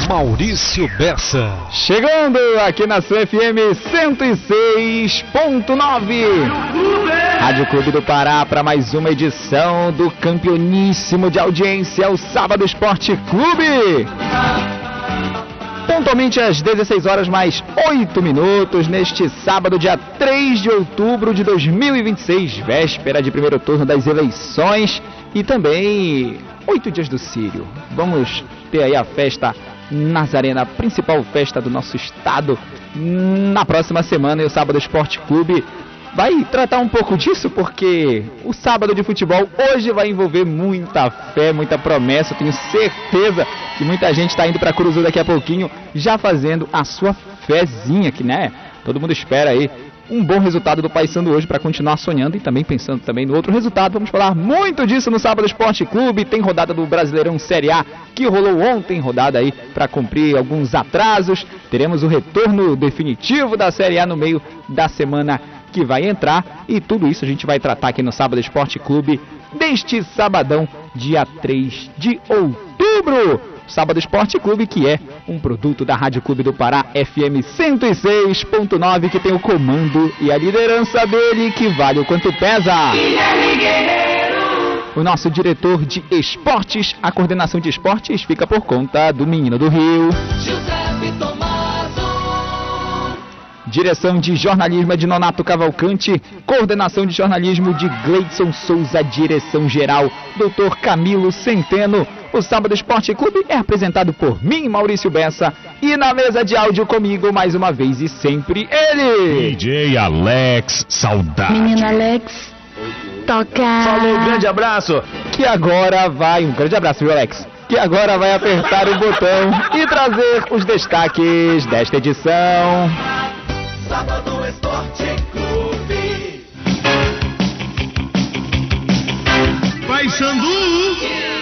Maurício Bessa. Chegando aqui na sua FM 106.9. Rádio Clube do Pará para mais uma edição do campeoníssimo de audiência, o Sábado Esporte Clube. Pontualmente às 16 horas mais 8 minutos, neste sábado, dia 3 de outubro de 2026, véspera de primeiro turno das eleições e também 8 dias do Círio. Vamos ter aí a festa Nazarena, a principal festa do nosso estado, na próxima semana, e o Sábado Esporte Clube vai tratar um pouco disso, porque o sábado de futebol hoje vai envolver muita fé, muita promessa. Eu tenho certeza que muita gente está indo para Curuzu daqui a pouquinho, já fazendo a sua fezinha, que né, todo mundo espera aí um bom resultado do Paysandu hoje para continuar sonhando e também pensando também no outro resultado. Vamos falar muito disso no Sábado Esporte Clube. Tem rodada do Brasileirão Série A que rolou ontem, rodada aí para cumprir alguns atrasos. Teremos o retorno definitivo da Série A no meio da semana que vai entrar, e tudo isso a gente vai tratar aqui no Sábado Esporte Clube deste sabadão, dia 3 de outubro. Sábado Esporte Clube, que é um produto da Rádio Clube do Pará FM 106.9, que tem o comando e a liderança dele, que vale o quanto pesa. O nosso diretor de esportes, a coordenação de esportes fica por conta do Menino do Rio. Direção de jornalismo é de Nonato Cavalcante, coordenação de jornalismo de Gleidson Souza, direção geral Dr. Camilo Centeno. O Sábado Esporte Clube é apresentado por mim, Maurício Bessa, e na mesa de áudio comigo, mais uma vez e sempre, ele, DJ Alex, saudade. Menino Alex, toca. Falou, um grande abraço, que agora vai, um grande abraço, viu, Alex? Que agora vai apertar o botão e trazer os destaques desta edição. Sábado Esporte Clube. Paysandu.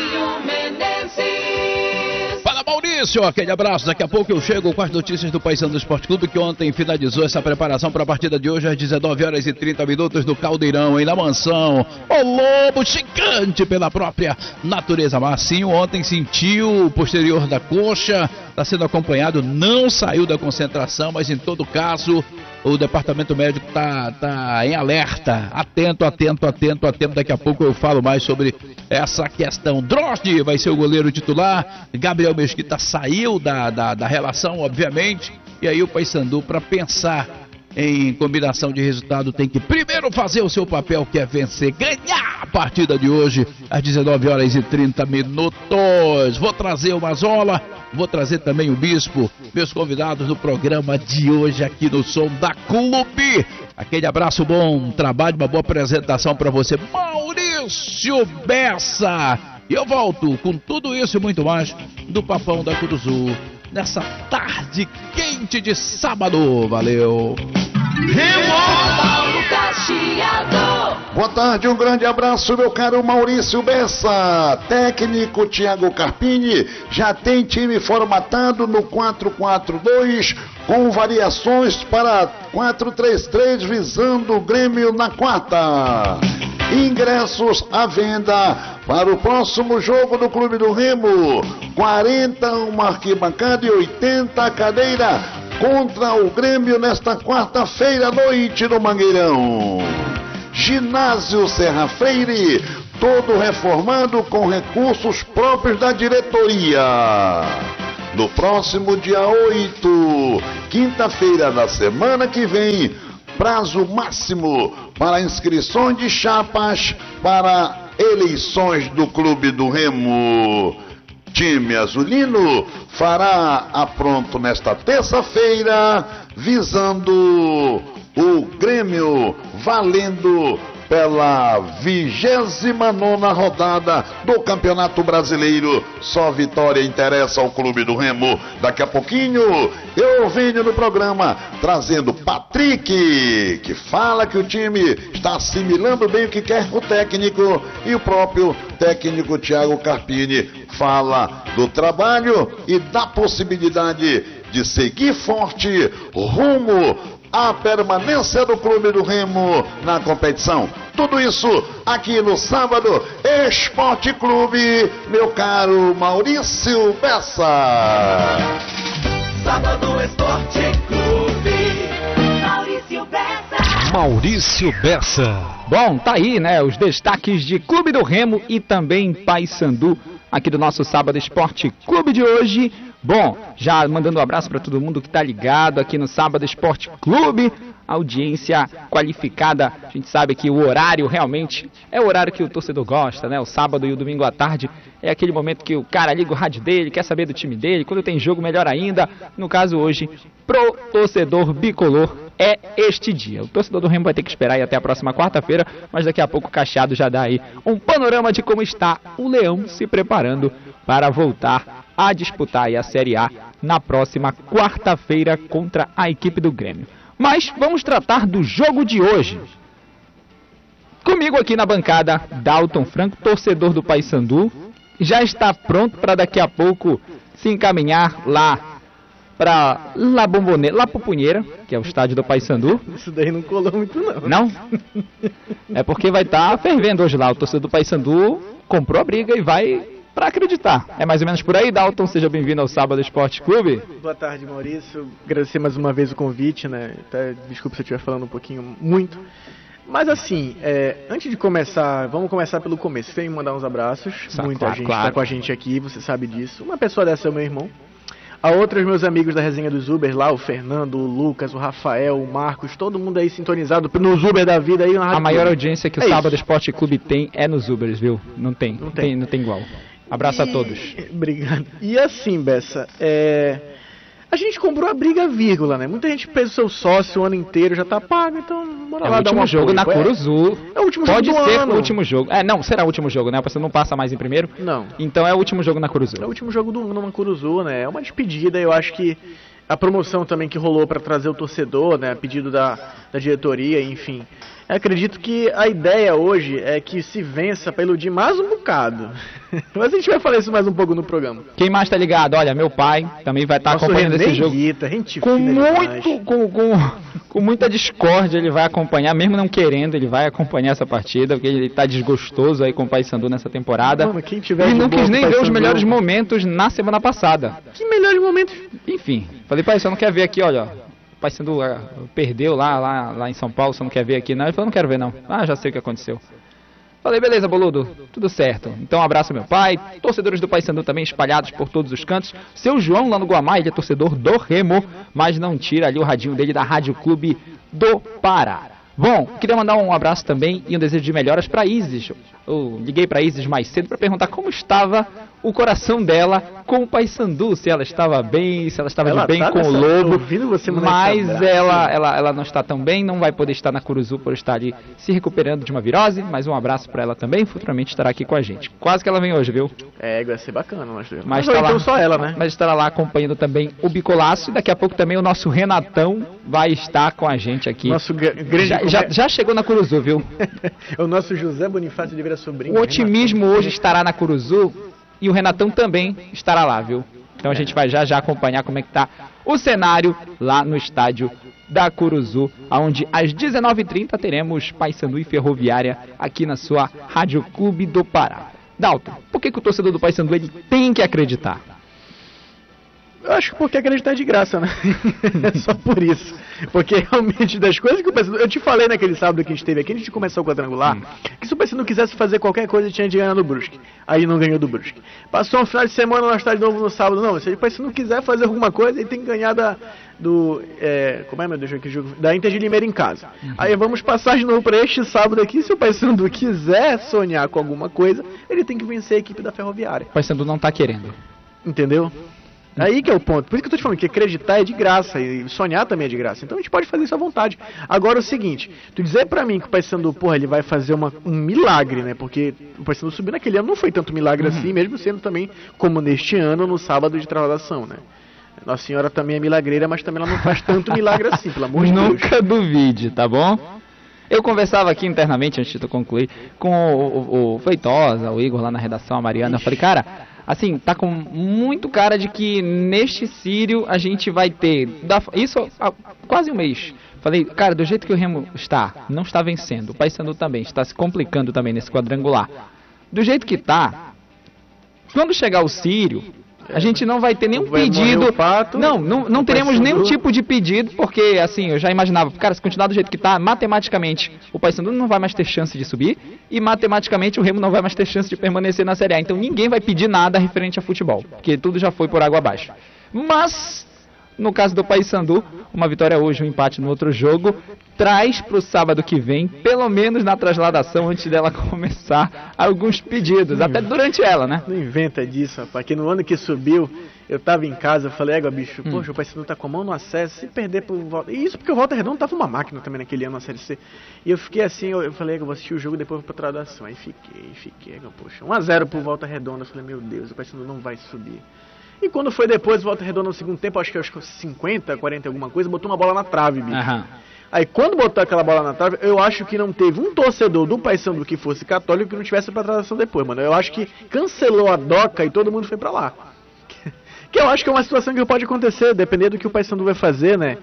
Fala, Maurício, aquele abraço. Daqui a pouco eu chego com as notícias do Paysandu Esporte Clube, que ontem finalizou essa preparação para a partida de hoje às 19 horas e 30 minutos do Caldeirão, aí na Mansão. O lobo gigante pela própria natureza. Marcinho ontem sentiu o posterior da coxa, está sendo acompanhado, não saiu da concentração, mas em todo caso o departamento médico tá em alerta, atento. Daqui a pouco eu falo mais sobre essa questão. Drosd vai ser o goleiro titular, Gabriel Mesquita saiu da relação, obviamente, e aí o Paysandu, para pensar em combinação de resultado, tem que primeiro fazer o seu papel, que é vencer, ganhar a partida de hoje às 19 horas e 30 minutos. Vou trazer o Mazola, vou trazer também o Bispo, meus convidados do programa de hoje aqui no Som da Clube. Aquele abraço, bom trabalho, uma boa apresentação para você, Maurício Bessa. E eu volto com tudo isso e muito mais do Papão da Curuzu nessa tarde quente de sábado. Valeu! Boa tarde, um grande abraço, meu caro Maurício Bessa. Técnico Thiago Carpini já tem time formatado no 4-4-2 com variações para 4-3-3 visando o Grêmio na quarta. Ingressos à venda para o próximo jogo do Clube do Remo. 40 uma arquibancada e 80 cadeira contra o Grêmio nesta quarta-feira à noite no Mangueirão. Ginásio Serra Freire, todo reformado com recursos próprios da diretoria. No próximo dia 8, quinta-feira da semana que vem, prazo máximo para inscrições de chapas para eleições do Clube do Remo. Time azulino fará apronto nesta terça-feira, visando o Grêmio, valendo pela 29ª rodada do Campeonato Brasileiro. Só vitória interessa ao Clube do Remo. Daqui a pouquinho eu venho no programa trazendo Patrick, que fala que o time está assimilando bem o que quer o técnico, e o próprio técnico Thiago Carpini fala do trabalho e da possibilidade de seguir forte rumo a permanência do Clube do Remo na competição. Tudo isso aqui no Sábado Esporte Clube, meu caro Maurício Bessa. Sábado Esporte Clube. Maurício Bessa. Maurício Bessa. Bom, tá aí, né, os destaques de Clube do Remo e também Paysandu aqui do nosso Sábado Esporte Clube de hoje. Bom, já mandando um abraço para todo mundo que tá ligado aqui no Sábado Esporte Clube, audiência qualificada. A gente sabe que o horário realmente é o horário que o torcedor gosta, né? O sábado e o domingo à tarde é aquele momento que o cara liga o rádio dele, quer saber do time dele, quando tem jogo melhor ainda. No caso hoje, pro torcedor bicolor é este dia. O torcedor do Remo vai ter que esperar aí até a próxima quarta-feira, mas daqui a pouco o Cacheado já dá aí um panorama de como está o Leão se preparando para voltar a disputar aí a Série A na próxima quarta-feira contra a equipe do Grêmio. Mas vamos tratar do jogo de hoje. Comigo aqui na bancada, Dalton Franco, torcedor do Paysandu, já está pronto para daqui a pouco se encaminhar lá para La Bombonera, La Pupunheira, que é o estádio do Paysandu. Isso daí não colou muito não. Não? É porque vai estar fervendo hoje lá. O torcedor do Paysandu comprou a briga e vai para acreditar. É mais ou menos por aí, Dalton. Seja bem-vindo ao Sábado Esporte Clube. Boa tarde, Maurício. Agradecer mais uma vez o convite, né? Até, desculpa se eu estiver falando um pouquinho muito. Mas assim, antes de começar, vamos começar pelo começo. Tem que mandar uns abraços. Muita gente está com a gente aqui, você sabe disso. Uma pessoa dessa é o meu irmão. A outra, os meus amigos da resenha dos Ubers lá, o Fernando, o Lucas, o Rafael, o Marcos, todo mundo aí sintonizado nos Uber da vida aí. A maior audiência que o Sábado Esporte Clube tem é nos Ubers, viu? Não tem igual. Abraço a todos. Obrigado. E assim, Bessa, a gente comprou a briga, vírgula, né? Muita gente fez o seu sócio o ano inteiro, já tá pago, então bora lá dar um último jogo na Curuzu. É o último jogo do ano. Pode ser o último jogo. Não, será o último jogo, né? Você não passa mais em primeiro? Não. Então é o último jogo na Curuzu. É o último jogo do ano na Curuzu, né? É uma despedida, eu acho que a promoção também que rolou para trazer o torcedor, né? A pedido da diretoria, enfim. Eu acredito que a ideia hoje é que se vença para iludir mais um bocado. Mas a gente vai falar isso mais um pouco no programa. Quem mais tá ligado? Olha, meu pai também vai estar acompanhando esse jogo. Com muita discórdia ele vai acompanhar, mesmo não querendo, ele vai acompanhar essa partida, porque ele tá desgostoso aí com o Paysandu nessa temporada. Mano, quem tiver e não quis nem ver os melhores momentos na semana passada. Que melhores momentos? Enfim, falei, pai, você não quer ver aqui, olha, o Paysandu perdeu lá em São Paulo, você não quer ver aqui não? Ele falou, não quero ver não. Ah, já sei o que aconteceu. Falei, beleza, boludo, tudo certo. Então um abraço ao meu pai, torcedores do Paysandu também espalhados por todos os cantos. Seu João lá no Guamá, ele é torcedor do Remo, mas não tira ali o radinho dele da Rádio Clube do Pará. Bom, queria mandar um abraço também e um desejo de melhoras para Isis. Eu liguei para Isis mais cedo para perguntar como estava o coração dela com o Paysandu, se ela estava bem, se ela estava de bem com o Lobo, mas ela não está tão bem, não vai poder estar na Curuzu por estar ali se recuperando de uma virose, mas um abraço para ela também, futuramente estará aqui com a gente. Quase que ela vem hoje, viu? Vai ser bacana, mas tá então lá, só ela, né? Mas estará lá acompanhando também o Bicolaço e daqui a pouco também o nosso Renatão vai estar com a gente aqui. Nosso grande já chegou na Curuzu, viu? O nosso José Bonifácio de Oliveira Sobrinho. O otimismo hoje estará na Curuzu e o Renatão também estará lá, viu? Então a gente vai já acompanhar como é que tá o cenário lá no estádio da Curuzu, onde às 19h30 teremos Paysandu e Ferroviária aqui na sua Rádio Clube do Pará. Dalton, por que o torcedor do Paysandu ele tem que acreditar? Eu acho que porque acreditar é de graça, né? É só por isso. Porque realmente das coisas que o Paysandu... Eu te falei naquele sábado que a gente teve aqui, a gente começou com o quadrangular, que se o Paysandu quisesse fazer qualquer coisa, ele tinha de ganhar no Brusque. Aí não ganhou do Brusque. Passou um final de semana, nós está de novo no sábado. Não, se o Paysandu quiser fazer alguma coisa, ele tem que ganhar como é, meu Deus, que jogo? Da Inter de Limeira em casa. Aí vamos passar de novo para este sábado aqui. Se o Paysandu quiser sonhar com alguma coisa, ele tem que vencer a equipe da Ferroviária. O Paysandu não está querendo. Entendeu? Aí que é o ponto. Por isso que eu tô te falando que acreditar é de graça e sonhar também é de graça. Então a gente pode fazer isso à vontade. Agora o seguinte, tu dizer pra mim que o Paysandu, ele vai fazer um milagre, né? Porque o Paysandu subir naquele ano não foi tanto milagre assim, mesmo sendo também como neste ano, no sábado de travadação, né? Nossa Senhora também é milagreira, mas também ela não faz tanto milagre assim, pelo amor de Deus. Nunca duvide, tá bom? Eu conversava aqui internamente, antes de eu concluir, com o Feitosa, o Igor lá na redação, a Mariana. Eu falei, cara, assim, tá com muito cara de que neste Sírio a gente vai ter, isso há quase um mês, Falei, cara, do jeito que o Remo não está vencendo, o Paysandu também está se complicando também nesse quadrangular. Do jeito que tá, quando chegar o Sírio, a gente não vai ter nenhum pedido. Não teremos nenhum tipo de pedido, porque assim, eu já imaginava, cara, se continuar do jeito que tá, matematicamente o Paysandu não vai mais ter chance de subir e matematicamente o Remo não vai mais ter chance de permanecer na Série A. Então ninguém vai pedir nada referente a futebol, porque tudo já foi por água abaixo. Mas no caso do Paysandu, uma vitória hoje, um empate no outro jogo, traz para o sábado que vem, pelo menos na trasladação, antes dela começar, alguns pedidos, até durante ela, né? Não inventa disso, rapaz, que no ano que subiu, eu tava em casa, eu falei, bicho, poxa, o Paysandu tá com a mão no acesso, se perder pro Volta... E isso porque o Volta Redonda tava uma máquina também naquele ano na Série C. E eu fiquei assim, eu falei, eu vou assistir o jogo, depois vou pra tradução. Aí fiquei, poxa, 1-0 pro Volta Redonda, eu falei, meu Deus, o Paysandu não vai subir. E quando foi depois, Volta Redonda no segundo tempo, acho que 50, 40 alguma coisa, botou uma bola na trave, bicho. Aí quando botou aquela bola na trave, eu acho que não teve um torcedor do Paysandu que fosse católico que não tivesse pra tradução depois, mano. Eu acho que cancelou a doca e todo mundo foi pra lá. Que eu acho que é uma situação que pode acontecer, dependendo do que o Paysandu vai fazer, né?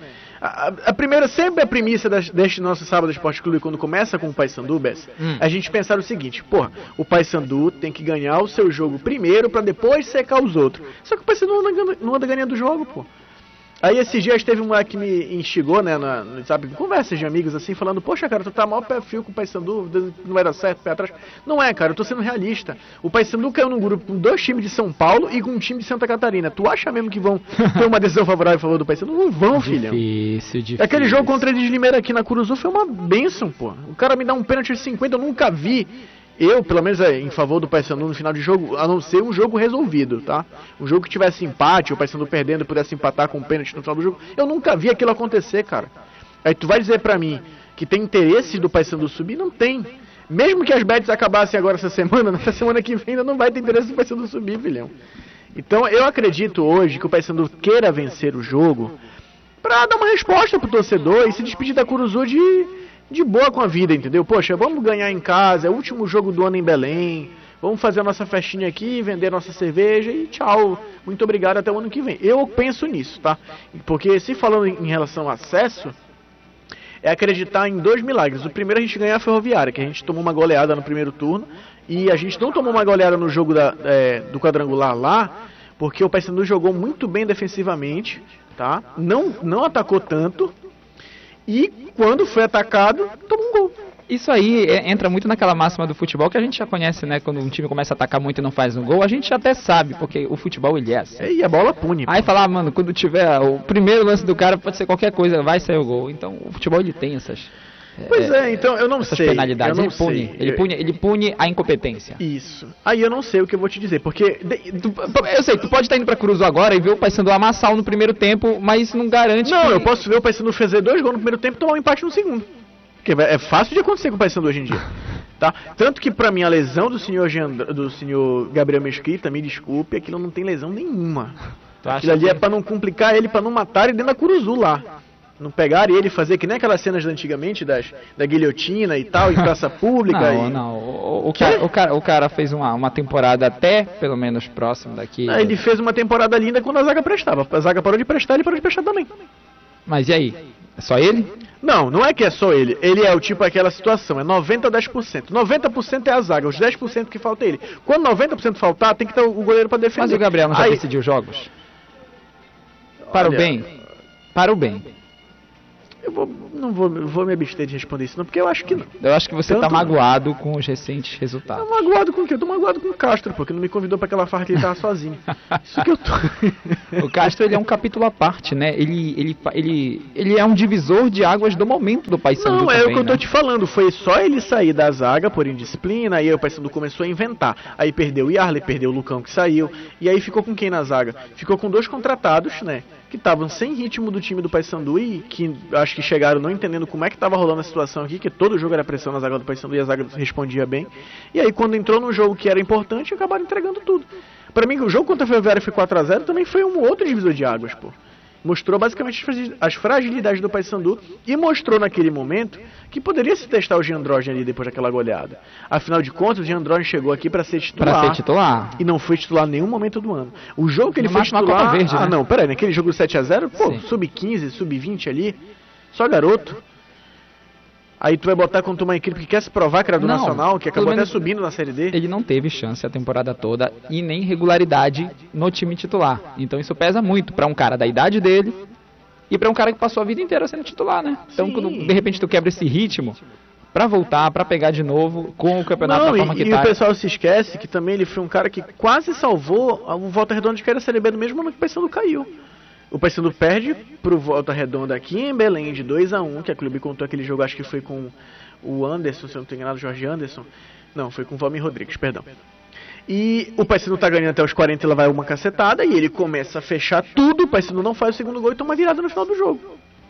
A primeira, sempre a premissa deste nosso Sábado Esporte Clube, quando começa com o Paysandu, Bess, a gente pensar o seguinte, o Paysandu tem que ganhar o seu jogo primeiro pra depois secar os outros. Só que o Paysandu não anda ganhando o jogo, pô. Aí esses dias teve um moleque que me instigou, né, sabe, conversas de amigos assim, falando, poxa, cara, tu tá mal pé fio com o Paysandu, não vai dar certo, pé atrás. Não é, cara, eu tô sendo realista. O Paysandu caiu num grupo com 2 times de São Paulo e com um time de Santa Catarina. Tu acha mesmo que vão ter uma decisão favorável a favor do Paysandu? Não vão, filhão. Difícil. Aquele jogo contra ele de Limeira aqui na Curuzu foi uma bênção, pô. O cara me dá um pênalti de 50, eu nunca vi. Eu, pelo menos, em favor do Paysandu no final de jogo, a não ser um jogo resolvido, tá? Um jogo que tivesse empate, o Paysandu perdendo e pudesse empatar com um pênalti no final do jogo. Eu nunca vi aquilo acontecer, cara. Aí tu vai dizer pra mim que tem interesse do Paysandu subir? Não tem. Mesmo que as bets acabassem agora essa semana, nessa semana que vem ainda não vai ter interesse do Paysandu subir, filhão. Então eu acredito hoje que o Paysandu queira vencer o jogo pra dar uma resposta pro torcedor e se despedir da Curuzu de boa com a vida, entendeu? Poxa, vamos ganhar em casa, é o último jogo do ano em Belém, vamos fazer a nossa festinha aqui, vender nossa cerveja e tchau, muito obrigado, até o ano que vem. Eu penso nisso, tá? Porque se falando em relação ao acesso, é acreditar em 2 milagres. O primeiro a gente ganhar a Ferroviária, que a gente tomou uma goleada no primeiro turno, e a gente não tomou uma goleada no jogo do quadrangular lá, porque o Paysandu jogou muito bem defensivamente, tá? Não atacou tanto, e quando foi atacado, tomou um gol. Isso aí entra muito naquela máxima do futebol que a gente já conhece, né? Quando um time começa a atacar muito e não faz um gol, a gente até sabe, porque o futebol ele é assim. E a bola pune. Aí falar, mano, quando tiver o primeiro lance do cara, pode ser qualquer coisa, vai sair o gol. Então o futebol ele tem essas... Pois então eu não sei. Penalidades, ele pune a incompetência. Isso. Aí eu não sei o que eu vou te dizer, porque... Eu sei, tu pode estar indo pra Curuzu agora e ver o Paysandu amassar no primeiro tempo, mas não garante Não, eu posso ver o Paysandu fazer 2 gols no primeiro tempo e tomar um empate no segundo. Porque é fácil de acontecer com o Paysandu hoje em dia. Tá? Tanto que pra mim a lesão do senhor Gabriel Mesquita, me desculpe, aquilo não tem lesão nenhuma. Aquilo ali é pra não complicar ele, pra não matar ele dentro da Curuzu lá. Não pegar ele e fazer que nem aquelas cenas de antigamente da guilhotina e tal, em praça pública. O cara fez uma temporada até, pelo menos, próximo daqui. Ele fez uma temporada linda quando a zaga prestava. A zaga parou de prestar, ele parou de prestar também. Mas e aí? É só ele? Não é que é só ele. Ele é o tipo aquela situação, é 90% a 10%. 90% é a zaga, os 10% que falta é ele. Quando 90% faltar, tem que ter o goleiro pra defender. Mas o Gabriel não já decidiu jogos? Para o bem. Eu não vou me abster de responder isso não, porque eu acho que não. Eu acho que você tá magoado com os recentes resultados. Tá magoado com o quê? Eu tô magoado com o Castro, porque não me convidou pra aquela farra que ele tava sozinho. Isso que eu tô. O Castro, ele é um capítulo à parte, né? Ele é um divisor de águas do momento do Paysandu. Não, é o que eu tô te falando. Foi só ele sair da zaga por indisciplina, aí o Paysandu começou a inventar. Aí perdeu o Yarley, perdeu o Lucão que saiu. E aí ficou com quem na zaga? Ficou com 2 contratados, né? Que estavam sem ritmo do time do Paysandu e que acho que chegaram não entendendo como é que estava rolando a situação aqui, que todo jogo era pressão na zaga do Paysandu e a zaga respondia bem. E aí quando entrou num jogo que era importante, acabaram entregando tudo. Para mim, o jogo contra a Ferroviária foi 4-0, também foi um outro divisor de águas, pô. Mostrou basicamente as fragilidades do Paysandu e mostrou naquele momento que poderia se testar o Giandrogen ali depois daquela goleada. Afinal de contas, o Giandrogen chegou aqui para ser titular. E não foi titular em nenhum momento do ano. O jogo que ele foi titular... Verde, né? Não, peraí, naquele jogo do 7-0, pô, sub-15, sub-20 ali, Só garoto. Aí tu vai botar contra uma equipe que quer se provar que era do Não, Nacional, que acabou pelo até menos subindo na Série D. Ele não teve chance a temporada toda e nem regularidade no time titular. Então isso pesa muito pra um cara da idade dele e pra um cara que passou a vida inteira sendo titular, né? Então Sim. quando de repente tu quebra esse ritmo pra voltar, pra pegar de novo com o campeonato Não, da forma que e tá. o pessoal se esquece que também ele foi um cara que quase salvou o Volta Redonda de cair na Série B no mesmo ano que o Paysandu caiu. O Paysandu perde pro Volta Redonda aqui em Belém de 2-1, que a Clube contou aquele jogo, acho que foi com o Anderson, se eu não estou enganado, Jorge Anderson. Não, foi com o Valmir Rodrigues, perdão. E o Paysandu tá ganhando até os 40 e lá vai uma cacetada, e ele começa a fechar tudo, o Paysandu não faz o segundo gol e toma virada no final do jogo.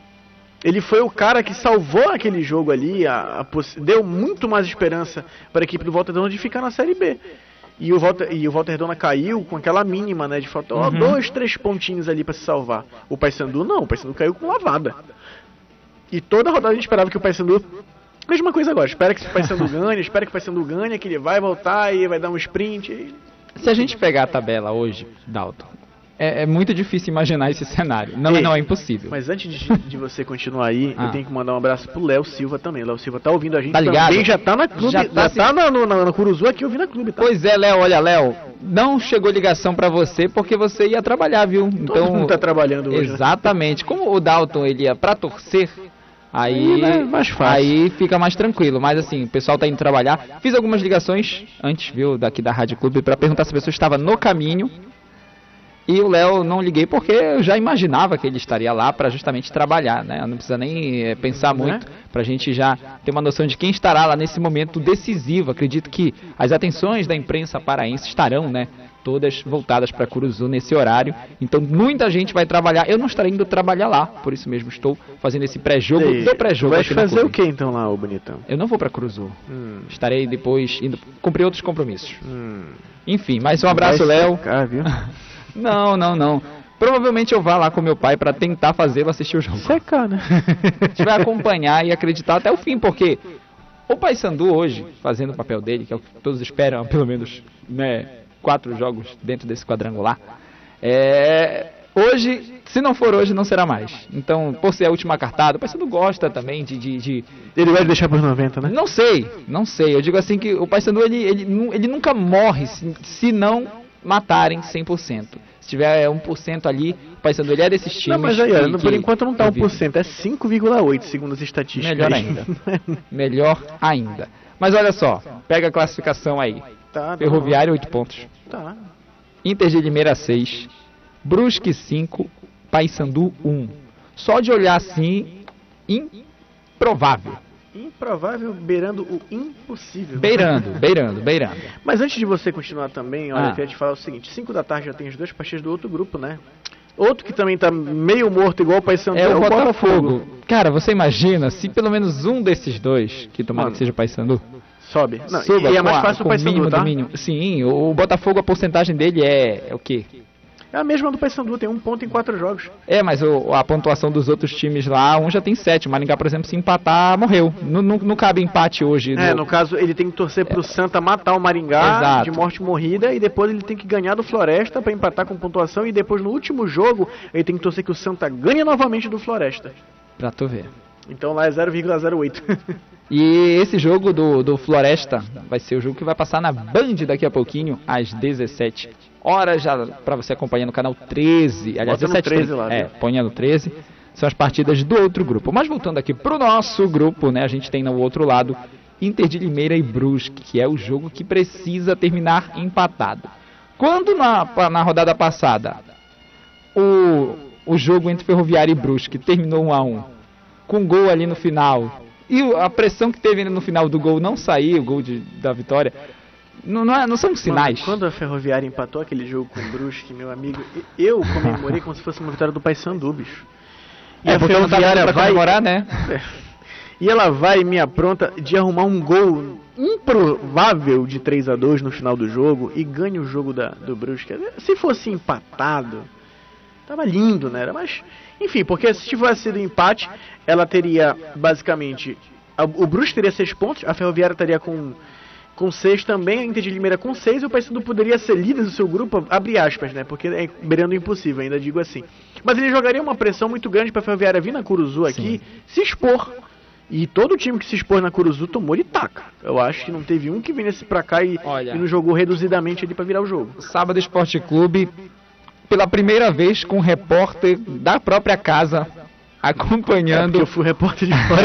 Ele foi o cara que salvou aquele jogo ali, deu muito mais esperança para a equipe do Volta Redonda de ficar na Série B. E o Volta Redonda caiu com aquela mínima, né, de falta 2, 3 pontinhos ali para se salvar. O Paysandu não, o Paysandu caiu com lavada. E toda rodada a gente esperava que o Paysandu... Mesma coisa agora, espera que o Paysandu ganhe, espera que o Paysandu ganhe, que ele vai voltar e vai dar um sprint. Se a gente pegar a tabela hoje, Dalton, é muito difícil imaginar esse cenário. Não, Ei, não é impossível. Mas antes de você continuar aí, eu tenho que mandar um abraço pro Léo Silva também. Léo Silva tá ouvindo a gente Tá ligado? também, já tá na clube, Já tá na Curuzu aqui ouvindo a clube, tá? Pois é, Léo, olha, Léo, não chegou ligação pra você porque você ia trabalhar, viu? Todo mundo tá trabalhando hoje, né? Exatamente. Como o Dalton ele ia pra torcer, aí né, mais fácil. aí fica mais tranquilo. Mas assim, o pessoal tá indo trabalhar. Fiz algumas ligações antes, viu, daqui da Rádio Clube pra perguntar se a pessoa estava no caminho. E o Léo não liguei porque eu já imaginava que ele estaria lá para justamente trabalhar, né? Não precisa nem pensar muito para a gente já ter uma noção de quem estará lá nesse momento decisivo. Acredito que as atenções da imprensa paraense estarão, né? Todas voltadas para Curuzu nesse horário. Então muita gente vai trabalhar. Eu não estarei indo trabalhar lá, por isso mesmo estou fazendo esse pré-jogo do pré-jogo. Vai aqui na fazer Clube. o que então lá, ô bonitão? Eu não vou para Curuzu. Estarei depois indo cumprir outros compromissos. Enfim, mais um abraço, Léo. Viu? Não. Provavelmente eu vá lá com meu pai pra tentar fazê-lo assistir o jogo. Secar, né? A gente vai acompanhar e acreditar até o fim, porque o Paysandu hoje, fazendo o papel dele, que é o que todos esperam, pelo menos, né, 4 jogos dentro desse quadrangular, hoje, se não for hoje, não será mais. Então, por ser a última cartada, o Paysandu gosta também de... Ele vai deixar pros 90, né? Não sei. Eu digo assim que o Paysandu, ele nunca morre se não matarem 100%. Se tiver 1% ali, o Paysandu ele é desses times. Não, mas aí, por enquanto não tá 1%, é 5,8% segundo as estatísticas. Melhor ainda. Melhor ainda. Mas olha só, pega a classificação aí. Tá, Ferroviário 8 pontos. Tá. Inter de Limeira 6. Brusque 5. Paysandu 1. Só de olhar assim, improvável. Improvável, beirando o impossível. Beirando. Mas antes de você continuar também, olha, eu queria te falar o seguinte: 5 da tarde já tem as 2 partidas do outro grupo, né? Outro que também tá meio morto igual o Paysandu é o Botafogo. Cara, você imagina se pelo menos um desses dois, que tomara que seja o Paysandu, sobe. Não, suba e é mais com fácil o com Paysandu, mínimo tá? do mínimo. Sim, o Botafogo, a porcentagem dele é o quê? É a mesma do Paysandu, tem 1 ponto em 4 jogos. Mas a pontuação dos outros times lá, um já tem 7. O Maringá, por exemplo, se empatar, morreu. Não cabe empate hoje. No caso, ele tem que torcer pro Santa matar o Maringá Exato. de morte morrida e depois ele tem que ganhar do Floresta pra empatar com pontuação e depois no último jogo ele tem que torcer que o Santa ganhe novamente do Floresta. Pra tu ver. Então lá é 0,08. E esse jogo do Floresta vai ser o jogo que vai passar na Band daqui a pouquinho, às 17 horas, já pra você acompanhar no canal 13. Aliás, Bota no 13 lá, viu? ponha no 13. São as partidas do outro grupo. Mas voltando aqui pro nosso grupo, né? A gente tem no outro lado Inter de Limeira e Brusque, que é o jogo que precisa terminar empatado. Quando na rodada passada o jogo entre Ferroviário e Brusque terminou 1-1, com gol ali no final, e a pressão que teve no final do gol não sair, o gol da vitória, não são sinais. Quando a Ferroviária empatou aquele jogo com o Brusque, meu amigo, eu comemorei como se fosse uma vitória do Paysandu, bicho. E a Ferroviária vai comemorar, né? E ela vai me apronta de arrumar um gol improvável de 3-2 no final do jogo e ganha o jogo do Brusque. Se fosse empatado, tava lindo, né? Mas, enfim, porque se tivesse sido empate, ela teria basicamente... O Brusque teria 6 pontos, a Ferroviária estaria com com 6 também, a Inter de Limeira com 6, o Paysandu poderia ser líder do seu grupo, abre aspas, né? Porque é beirando o impossível, ainda digo assim. Mas ele jogaria uma pressão muito grande para a Ferroviária vir na Curuzu aqui, se expor. E todo time que se expôs na Curuzu tomou de taca. Eu acho que não teve um que vinesse pra cá e não jogou reduzidamente ali pra virar o jogo. Sábado Esporte Clube, pela primeira vez com um repórter da própria casa acompanhando. Eu fui repórter de fora.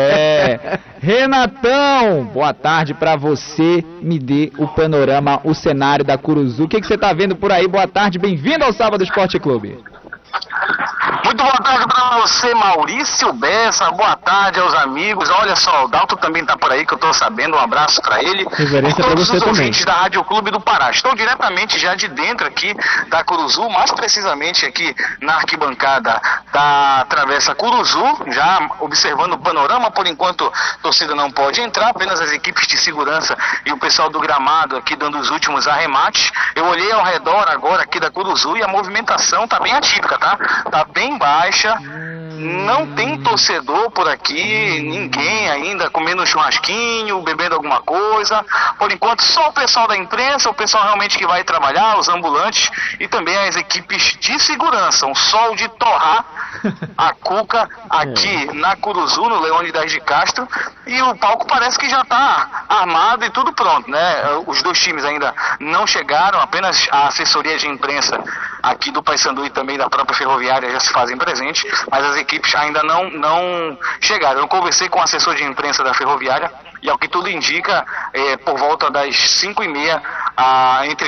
Renatão, boa tarde pra você. Me dê o panorama, o cenário da Curuzu. O que você tá vendo por aí? Boa tarde, bem-vindo ao Sábado Esporte Clube. Muito boa tarde para você, Maurício Bessa. Boa tarde aos amigos. Olha só, o Dalton também tá por aí, que eu tô sabendo. Um abraço para ele. Reverência para você também. Da Rádio Clube do Pará. Estou diretamente já de dentro aqui da Curuzu, mais precisamente aqui na arquibancada da Travessa Curuzu, já observando o panorama. Por enquanto, a torcida não pode entrar, apenas as equipes de segurança e o pessoal do gramado aqui dando os últimos arremates. Eu olhei ao redor agora aqui da Curuzu e a movimentação tá bem atípica, tá? Tá bem baixa, não tem torcedor por aqui, ninguém ainda comendo um churrasquinho, bebendo alguma coisa. Por enquanto, só o pessoal da imprensa, o pessoal realmente que vai trabalhar, os ambulantes e também as equipes de segurança. Um sol de torrar a cuca aqui na Curuzu, no Leônidas de Castro, e o palco parece que já está armado e tudo pronto, né? Os dois times ainda não chegaram, apenas a assessoria de imprensa aqui do Paysandu e também da própria Ferroviária já se fazem presentes, mas as equipes ainda não chegaram. Eu conversei com o assessor de imprensa da Ferroviária e ao que tudo indica, por volta das 5h30, entre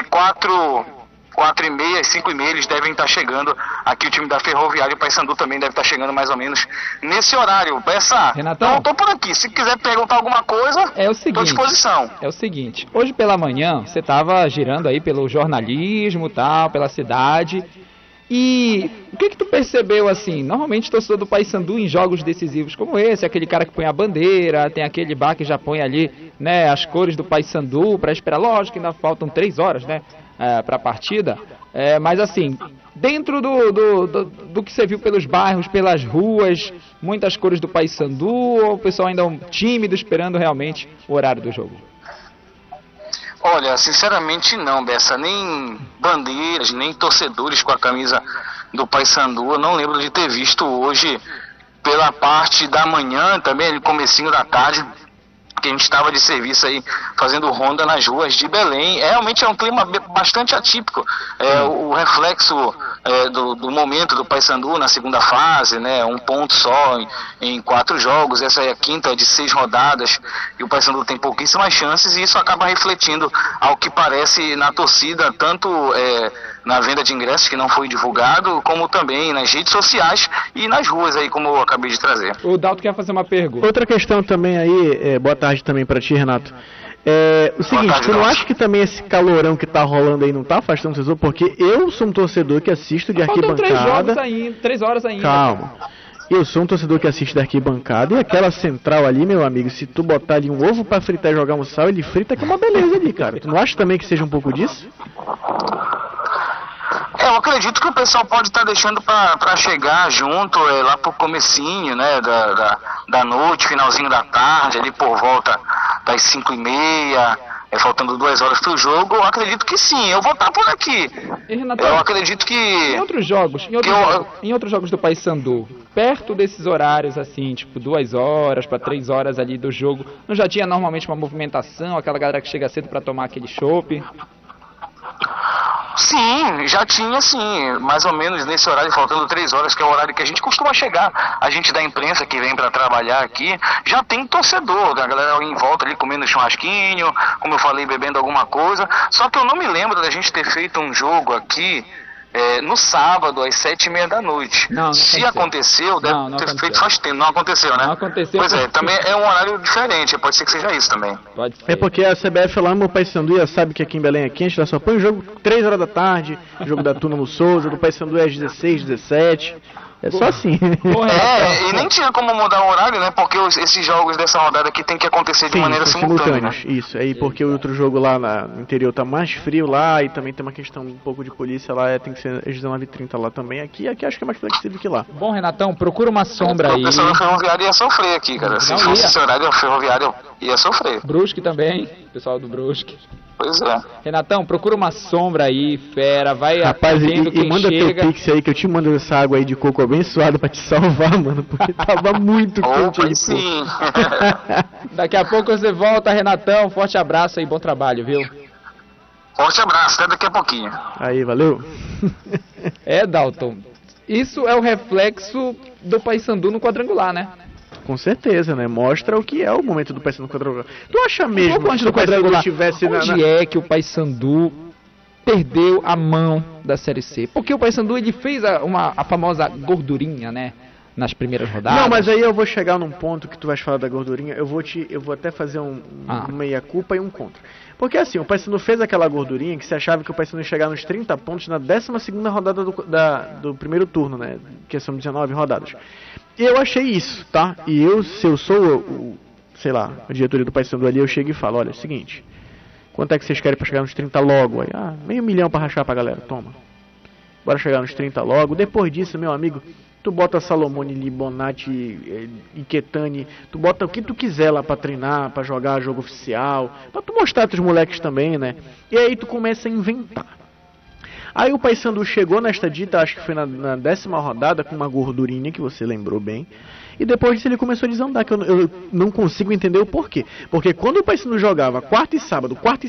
4h30 e 5h30 eles devem estar chegando aqui, o time da Ferroviária e o Paysandu também deve estar chegando mais ou menos nesse horário. Renatão, não, tô por aqui, se quiser perguntar alguma coisa, estou à disposição. É o seguinte, hoje pela manhã você estava girando aí pelo jornalismo, tal, pela cidade, e o que tu percebeu assim? Normalmente o torcedor do Paysandu em jogos decisivos como esse, aquele cara que põe a bandeira, tem aquele bar que já põe ali, né, as cores do Paysandu para esperar, lógico que ainda faltam 3 horas, né, para a partida, mas assim, dentro do que você viu pelos bairros, pelas ruas, muitas cores do Paysandu, ou o pessoal ainda tímido esperando realmente o horário do jogo? Olha, sinceramente não, Bessa, nem bandeiras, nem torcedores com a camisa do Paysandu, eu não lembro de ter visto hoje pela parte da manhã, também no comecinho da tarde, que a gente estava de serviço aí, fazendo ronda nas ruas de Belém. Realmente é um clima bastante atípico, o reflexo do momento do Paysandu na segunda fase, né, 1 ponto só em 4 jogos, essa é a 5ª de 6 rodadas, e o Paysandu tem pouquíssimas chances, e isso acaba refletindo, ao que parece, na torcida, tanto na venda de ingressos, que não foi divulgado, como também nas redes sociais e nas ruas aí, como eu acabei de trazer. O Dalton quer fazer uma pergunta. Outra questão também aí, boa tarde também para ti, Renato. O seguinte, tu não acha que também esse calorão que tá rolando aí não tá afastando o torcedor? Porque eu sou um torcedor que assiste de arquibancada. 3 horas ainda. Calma. Eu sou um torcedor que assiste da arquibancada, e aquela central ali, meu amigo, se tu botar ali um ovo pra fritar e jogar um sal, ele frita que é uma beleza ali, cara. Tu não acha também que seja um pouco disso? Eu acredito que o pessoal pode estar deixando para chegar junto lá pro comecinho, né, da noite, finalzinho da tarde, ali por volta das 5h30, faltando 2 horas pro jogo. Eu acredito que sim, eu vou estar por aqui. E, Renato, eu acredito que... Em outros jogos do Paysandu, perto desses horários assim, tipo 2 horas para 3 horas ali do jogo, não já tinha normalmente uma movimentação, aquela galera que chega cedo para tomar aquele chopp? Sim, já tinha sim, mais ou menos nesse horário, faltando 3 horas, que é o horário que a gente costuma chegar. A gente da imprensa que vem para trabalhar aqui, já tem torcedor, a galera em volta ali comendo churrasquinho, como eu falei, bebendo alguma coisa. Só que eu não me lembro da gente ter feito um jogo aqui no sábado, às 7h30 da noite. Se aconteceu, deve ter feito faz tempo. Não aconteceu, né? Não aconteceu. Pois também é um horário diferente, pode ser que seja isso também. Pode ser. É porque a CBF lá no Paysandu já sabe que aqui em Belém é quente, ela só põe o jogo 3 horas da tarde, o jogo da Tuna no Souza, do Paysandu é às 16, 17. É só assim. E nem tinha como mudar o horário, né? Porque esses jogos dessa rodada aqui tem que acontecer de maneira simultânea. Né? Isso, aí porque o outro jogo lá no interior tá mais frio lá e também tem uma questão um pouco de polícia lá, tem que ser às 19h30 lá também. Aqui acho que é mais flexível que lá. Bom, Renatão, procura uma sombra aí. O pessoal da ferroviária ia sofrer aqui, cara. Se fosse esse horário, a ferroviária ia sofrer. Brusque também, pessoal do Brusque. Pois é. Renatão, procura uma sombra aí, fera, vai rapaz, atendendo quem manda chega. teu pix aí que eu te mando essa água aí de coco abençoada pra te salvar, mano, porque tava muito quente aí, sim. Daqui a pouco você volta, Renatão, forte abraço aí, bom trabalho, viu? Forte abraço, até daqui a pouquinho. Aí, valeu. Dalton, isso é o reflexo do Paysandu no quadrangular, né? Com certeza, né? Mostra o que é o momento do Paysandu no quadrangular. Tu acha mesmo que do quadrangular tivesse onde é que o Paysandu perdeu a mão da Série C? Porque o Paysandu ele fez a famosa gordurinha, né? Nas primeiras rodadas. Não, mas aí eu vou chegar num ponto que tu vais falar da gordurinha. Eu vou até fazer um meia-culpa e um contra. Porque assim, o Paysandu fez aquela gordurinha que você achava que o Paysandu ia chegar nos 30 pontos na 12ª rodada do primeiro turno, né? Que são 19 rodadas. E eu achei isso, tá? E se eu sou sei lá, a diretoria do Paysandu ali, eu chego e falo, olha, é o seguinte, quanto é que vocês querem pra chegar nos 30 logo? Aí, $500 mil pra rachar pra galera, toma. Bora chegar nos 30 logo. Depois disso, meu amigo, tu bota Salomone, Libonati, Iquetani, tu bota o que tu quiser lá pra treinar, pra jogar jogo oficial, pra tu mostrar pros moleques também, né? E aí tu começa a inventar. Aí o Paysandu chegou nesta dita, acho que foi na 10ª rodada, com uma gordurinha, que você lembrou bem. E depois disso ele começou a desandar, que eu não consigo entender o porquê. Porque quando o Paysandu jogava quarta e sábado,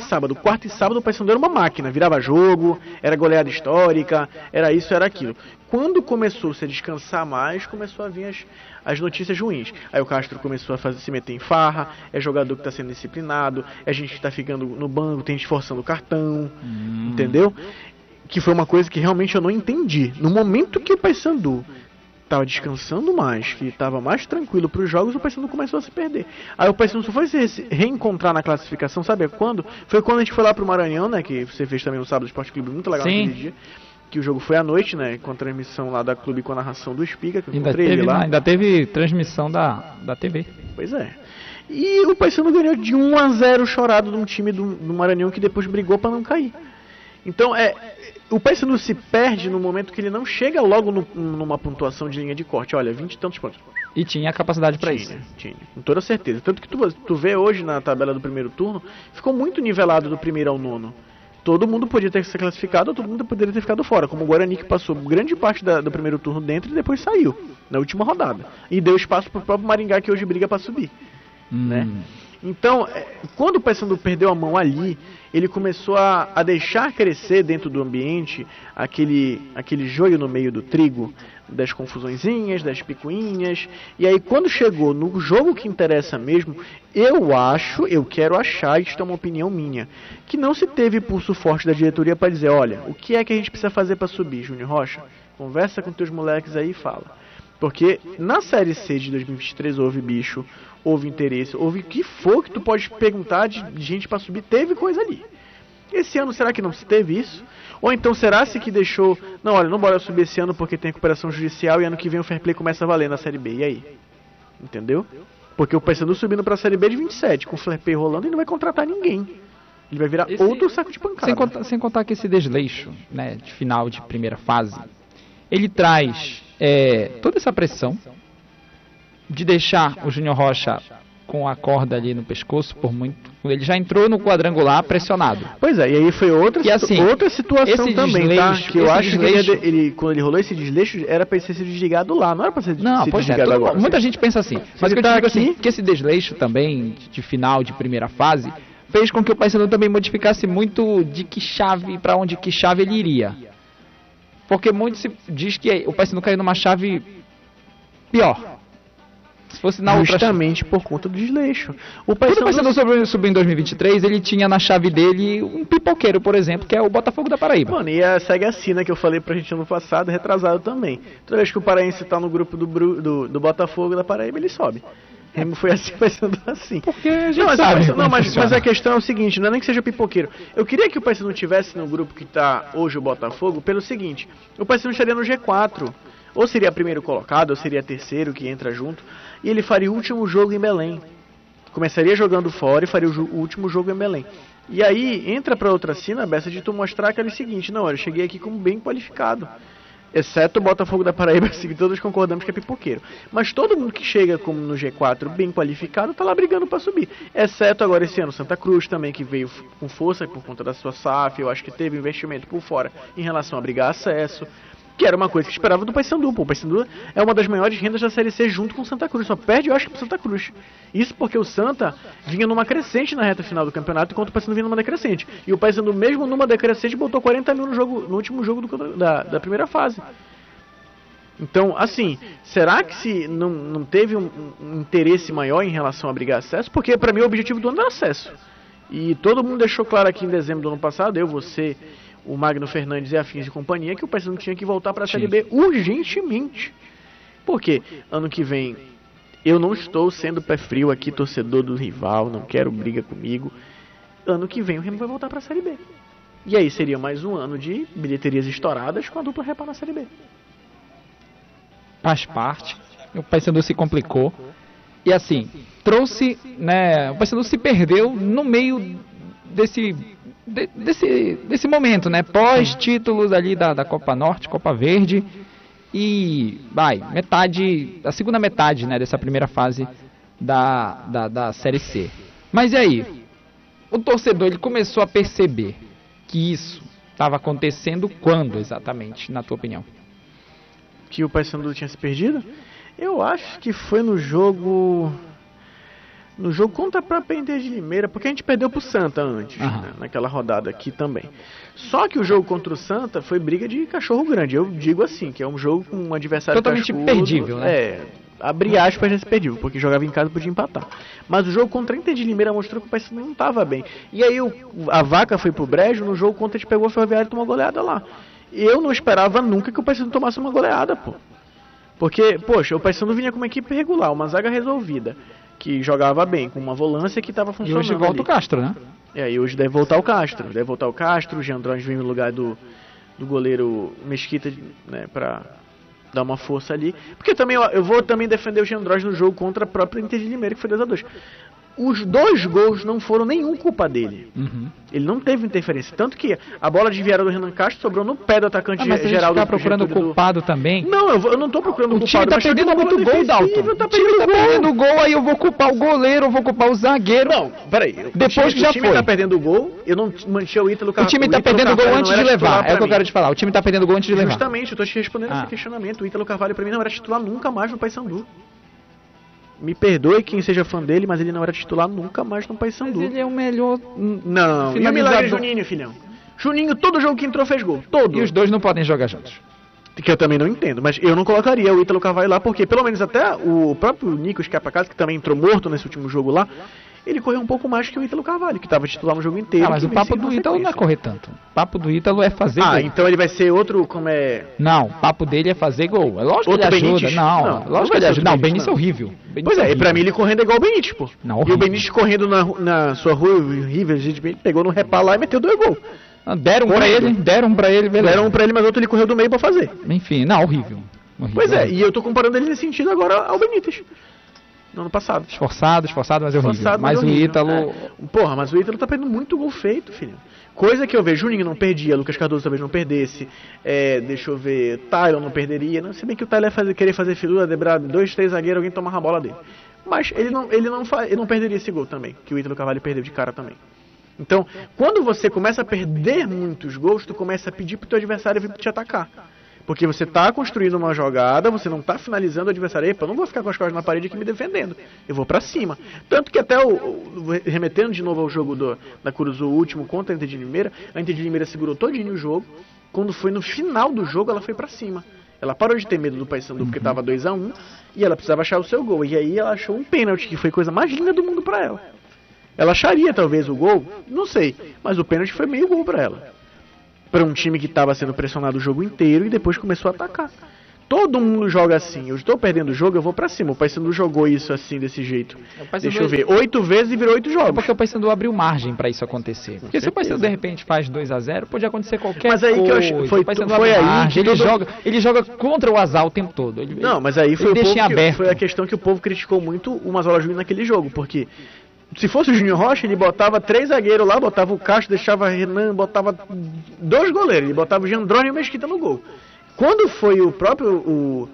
o Paysandu era uma máquina. Virava jogo, era goleada histórica, era isso, era aquilo. Quando começou -se a descansar mais, começou a vir as notícias ruins. Aí o Castro começou a se meter em farra, é jogador que está sendo disciplinado, é gente que está ficando no banco, tem gente forçando o cartão, entendeu? Que foi uma coisa que realmente eu não entendi. No momento que o Paysandu estava descansando mais, que estava mais tranquilo para os jogos, o Paysandu começou a se perder. Aí o Paysandu só foi se reencontrar na classificação, sabe quando? Foi quando a gente foi lá pro Maranhão, né, que você fez também no Sábado Esporte Clube, muito legal naquele dia. Que o jogo foi à noite, né, com a transmissão lá da Clube com a narração do Espiga, que eu encontrei ele lá. Ainda teve transmissão da TV. Pois é. E o Paysandu ganhou de 1-0 chorado de um time do Maranhão que depois brigou para não cair. Então, o Paysandu se perde no momento que ele não chega logo numa pontuação de linha de corte. Olha, 20 e tantos pontos. E tinha capacidade para isso. Tinha, com toda certeza. Tanto que tu vê hoje na tabela do primeiro turno, ficou muito nivelado do primeiro ao nono. Todo mundo podia ter se classificado, todo mundo poderia ter ficado fora. Como o Guarani, que passou grande parte do primeiro turno dentro e depois saiu, na última rodada. E deu espaço pro próprio Maringá, que hoje briga para subir. Né? Então, quando o Paysandu perdeu a mão ali, ele começou a deixar crescer dentro do ambiente aquele joio no meio do trigo, das confusõezinhas, das picuinhas. E aí, quando chegou no jogo que interessa mesmo, eu quero achar, isto é uma opinião minha, que não se teve pulso forte da diretoria para dizer, olha, o que é que a gente precisa fazer para subir, Júnior Rocha? Conversa com teus moleques aí e fala. Porque na Série C de 2023 houve bicho, houve interesse, houve o que for que tu pode perguntar de gente para subir, teve coisa ali. Esse ano será que não se teve isso? Ou então será-se que deixou, não, olha, não bora subir esse ano porque tem recuperação judicial e ano que vem o fair play começa a valer na Série B, e aí? Entendeu? Porque o Paysandu subindo para a Série B de 27, com o fair play rolando, ele não vai contratar ninguém. Ele vai virar outro saco de pancada. Sem contar que esse desleixo, né, de final de primeira fase, ele traz toda essa pressão de deixar o Júnior Rocha com a corda ali no pescoço por muito. Ele já entrou no quadrangular pressionado. Pois é, e aí foi outra situação também, tá? Que eu acho que quando ele rolou esse desleixo, era pra ele ser desligado lá, não era pra ser desligado agora. Muita gente pensa assim. Mas eu digo assim, que esse desleixo também, de final de primeira fase, fez com que o Paysandu também modificasse muito de que chave, pra onde que chave ele iria. Porque muito se diz que o Paysandu caiu numa chave pior. Se fosse na justamente por conta do desleixo. Quando o Paysandu subiu em 2023, ele tinha na chave dele um pipoqueiro, por exemplo, que é o Botafogo da Paraíba. Mano, e segue a sina que eu falei pra gente ano passado, retrasado também. Toda vez que o paraense tá no grupo do Botafogo da Paraíba, ele sobe. Foi assim, Paysandu assim. Porque a gente sabe. Mas a questão é o seguinte, não é nem que seja pipoqueiro. Eu queria que o Paysandu tivesse no grupo que tá hoje o Botafogo, pelo seguinte, o Paysandu estaria no G4. ou seria primeiro colocado, ou seria terceiro que entra junto, e ele faria o último jogo em Belém. Começaria jogando fora e faria o último jogo em Belém. E aí entra para outra cena, Bessa, de tu mostrar aquele seguinte: não, eu cheguei aqui como bem qualificado. Exceto o Botafogo da Paraíba, que todos concordamos que é pipoqueiro. Mas todo mundo que chega como no G4 bem qualificado tá lá brigando para subir. Exceto agora esse ano Santa Cruz também, que veio com força por conta da sua SAF. Eu acho que teve investimento por fora em relação a brigar acesso, que era uma coisa que esperava do Paysandu. Pô, o Paysandu é uma das maiores rendas da Série C junto com o Santa Cruz. Só perde, eu acho, pro Santa Cruz. Isso porque o Santa vinha numa crescente na reta final do campeonato, enquanto o Paysandu vinha numa decrescente. E o Paysandu, mesmo numa decrescente, botou 40 mil no último jogo da primeira fase. Então, assim, será que se não teve um interesse maior em relação a brigar acesso? Porque pra mim o objetivo do ano era acesso. E todo mundo deixou claro aqui em dezembro do ano passado, eu, você, o Magno Fernandes e afins e companhia, que o Paysandu tinha que voltar para a Série B urgentemente. Porque ano que vem eu não estou sendo pé frio aqui, torcedor do rival, não quero briga comigo. Ano que vem o Remo vai voltar para a Série B. E aí seria mais um ano de bilheterias estouradas com a dupla Repar na Série B. Faz parte. O Paysandu se complicou. E assim, trouxe, né, o Paysandu se perdeu no meio desse momento, né? Pós-títulos ali da Copa Norte, Copa Verde. E a segunda metade, né, dessa primeira fase da Série C. Mas e aí? O torcedor ele começou a perceber que isso estava acontecendo quando exatamente, na tua opinião? Que o Paysandu tinha se perdido? Eu acho que foi no jogo contra a própria Inter de Limeira, porque a gente perdeu pro Santa antes, né, naquela rodada aqui também. Só que o jogo contra o Santa foi briga de cachorro grande. Eu digo assim, que é um jogo com um adversário totalmente cascudo, perdível, né? Abre aspas nesse perdível, porque jogava em casa e podia empatar. Mas o jogo contra a Inter de Limeira mostrou que o Paysandu não estava bem. E aí a vaca foi pro brejo, no jogo contra a gente pegou o Ferroviário e tomou uma goleada lá. Eu não esperava nunca que o Paysandu tomasse uma goleada, pô. Porque, poxa, o Paysandu vinha com uma equipe regular, uma zaga resolvida, que jogava bem, com uma volância que estava funcionando. E hoje volta ali. O Castro, né? E hoje deve voltar o Castro. O Jean Andrões vem no lugar do goleiro Mesquita, né, pra dar uma força ali. Porque também eu vou também defender o Jean Andrões no jogo contra a própria Inter de Limeira, que foi 2-2. Os 2 gols não foram nenhum culpa dele. Ele não teve interferência. Tanto que a bola desviada do Renan Castro sobrou no pé do atacante Geraldo. Você tá procurando o culpado também? Não, eu não tô procurando o culpado. O time tá perdendo muito gol, Dalton. O time tá perdendo gol, aí eu vou culpar o goleiro, eu vou culpar o zagueiro. Não, peraí. Depois que já foi. O time tá perdendo gol, eu não manchei o Ítalo Carvalho. O time tá perdendo gol antes de levar, é o que eu quero te falar. O time tá perdendo gol antes de levar. Justamente, eu tô te respondendo esse questionamento. O Ítalo Carvalho pra mim não era titular nunca mais no Paysandu. Me perdoe quem seja fã dele, mas ele não era titular nunca mais no Paysandu. Mas ele é o melhor. Não, e o milagre Juninho, filhão? Juninho, todo jogo que entrou fez gol. Todo. E os dois não podem jogar juntos. Que eu também não entendo, mas eu não colocaria o Ítalo Carvalho lá, porque pelo menos até o próprio Nico Escapacasa, que também entrou morto nesse último jogo lá, ele correu um pouco mais que o Ítalo Carvalho, que estava titular no jogo inteiro. Mas o papo do Ítalo não é correr tanto. O papo do Ítalo é fazer gol. Então ele vai ser outro, como é... Não, o papo dele é fazer gol. É lógico que ele ajuda. Benítez? Não, lógico que ele ajuda. Não, o Benítez é horrível. Pois é, e pra mim ele correndo é igual o Benítez, pô. Não, e o Benítez correndo na sua rua, horrível, a gente pegou no repá lá e meteu 2 gols. Deram pra ele, beleza. Deram pra ele, mas outro ele correu do meio pra fazer. Enfim, não, horrível. Pois é, e eu tô comparando ele nesse sentido agora ao Benítez. No ano passado. Esforçado, mas é horrível. Mas o Ítalo... Porra, mas o Ítalo tá perdendo muito gol feito, filho. Coisa que eu vejo, Juninho não perdia, Lucas Cardoso talvez não perdesse, deixa eu ver, Tylon não perderia, não, se bem que o Tylon ia querer fazer figura, debrar 2, 3 zagueiros, alguém tomar a bola dele. Mas ele não perderia esse gol também, que o Ítalo Carvalho perdeu de cara também. Então, quando você começa a perder muitos gols, tu começa a pedir pro teu adversário vir te atacar. Porque você tá construindo uma jogada, você não tá finalizando o adversário. Epa, eu não vou ficar com as costas na parede aqui me defendendo. Eu vou pra cima. Tanto que até remetendo de novo ao jogo da Curuzu, o último contra a Inter de Limeira, a Inter de Limeira segurou todinho o jogo. Quando foi no final do jogo, ela foi pra cima. Ela parou de ter medo do Paysandu porque tava 2-1 e ela precisava achar o seu gol. E aí ela achou um pênalti, que foi a coisa mais linda do mundo pra ela. Ela acharia talvez o gol, não sei, mas o pênalti foi meio gol pra ela. Para um time que estava sendo pressionado o jogo inteiro e depois começou a atacar. Todo mundo joga assim. Eu estou perdendo o jogo, eu vou pra cima. O Paysandu jogou isso assim, desse jeito. Deixa eu ver. 8 vezes e virou 8 jogos. É porque o Paysandu abriu margem pra isso acontecer. Porque se o Paysandu de repente faz 2-0, pode acontecer qualquer mas aí coisa. Que eu achei, foi, o Paysandu foi aí margem, que ele joga contra o azar o tempo todo. Não, mas aí foi, aberto. Foi a questão que o povo criticou muito o Mazola Júnior naquele jogo. Porque se fosse o Júnior Rocha, ele botava 3 zagueiros lá, botava o Castro, deixava Renan, botava 2 goleiros. Ele botava o Jandrone e o Mesquita no gol. Quando foi o próprio...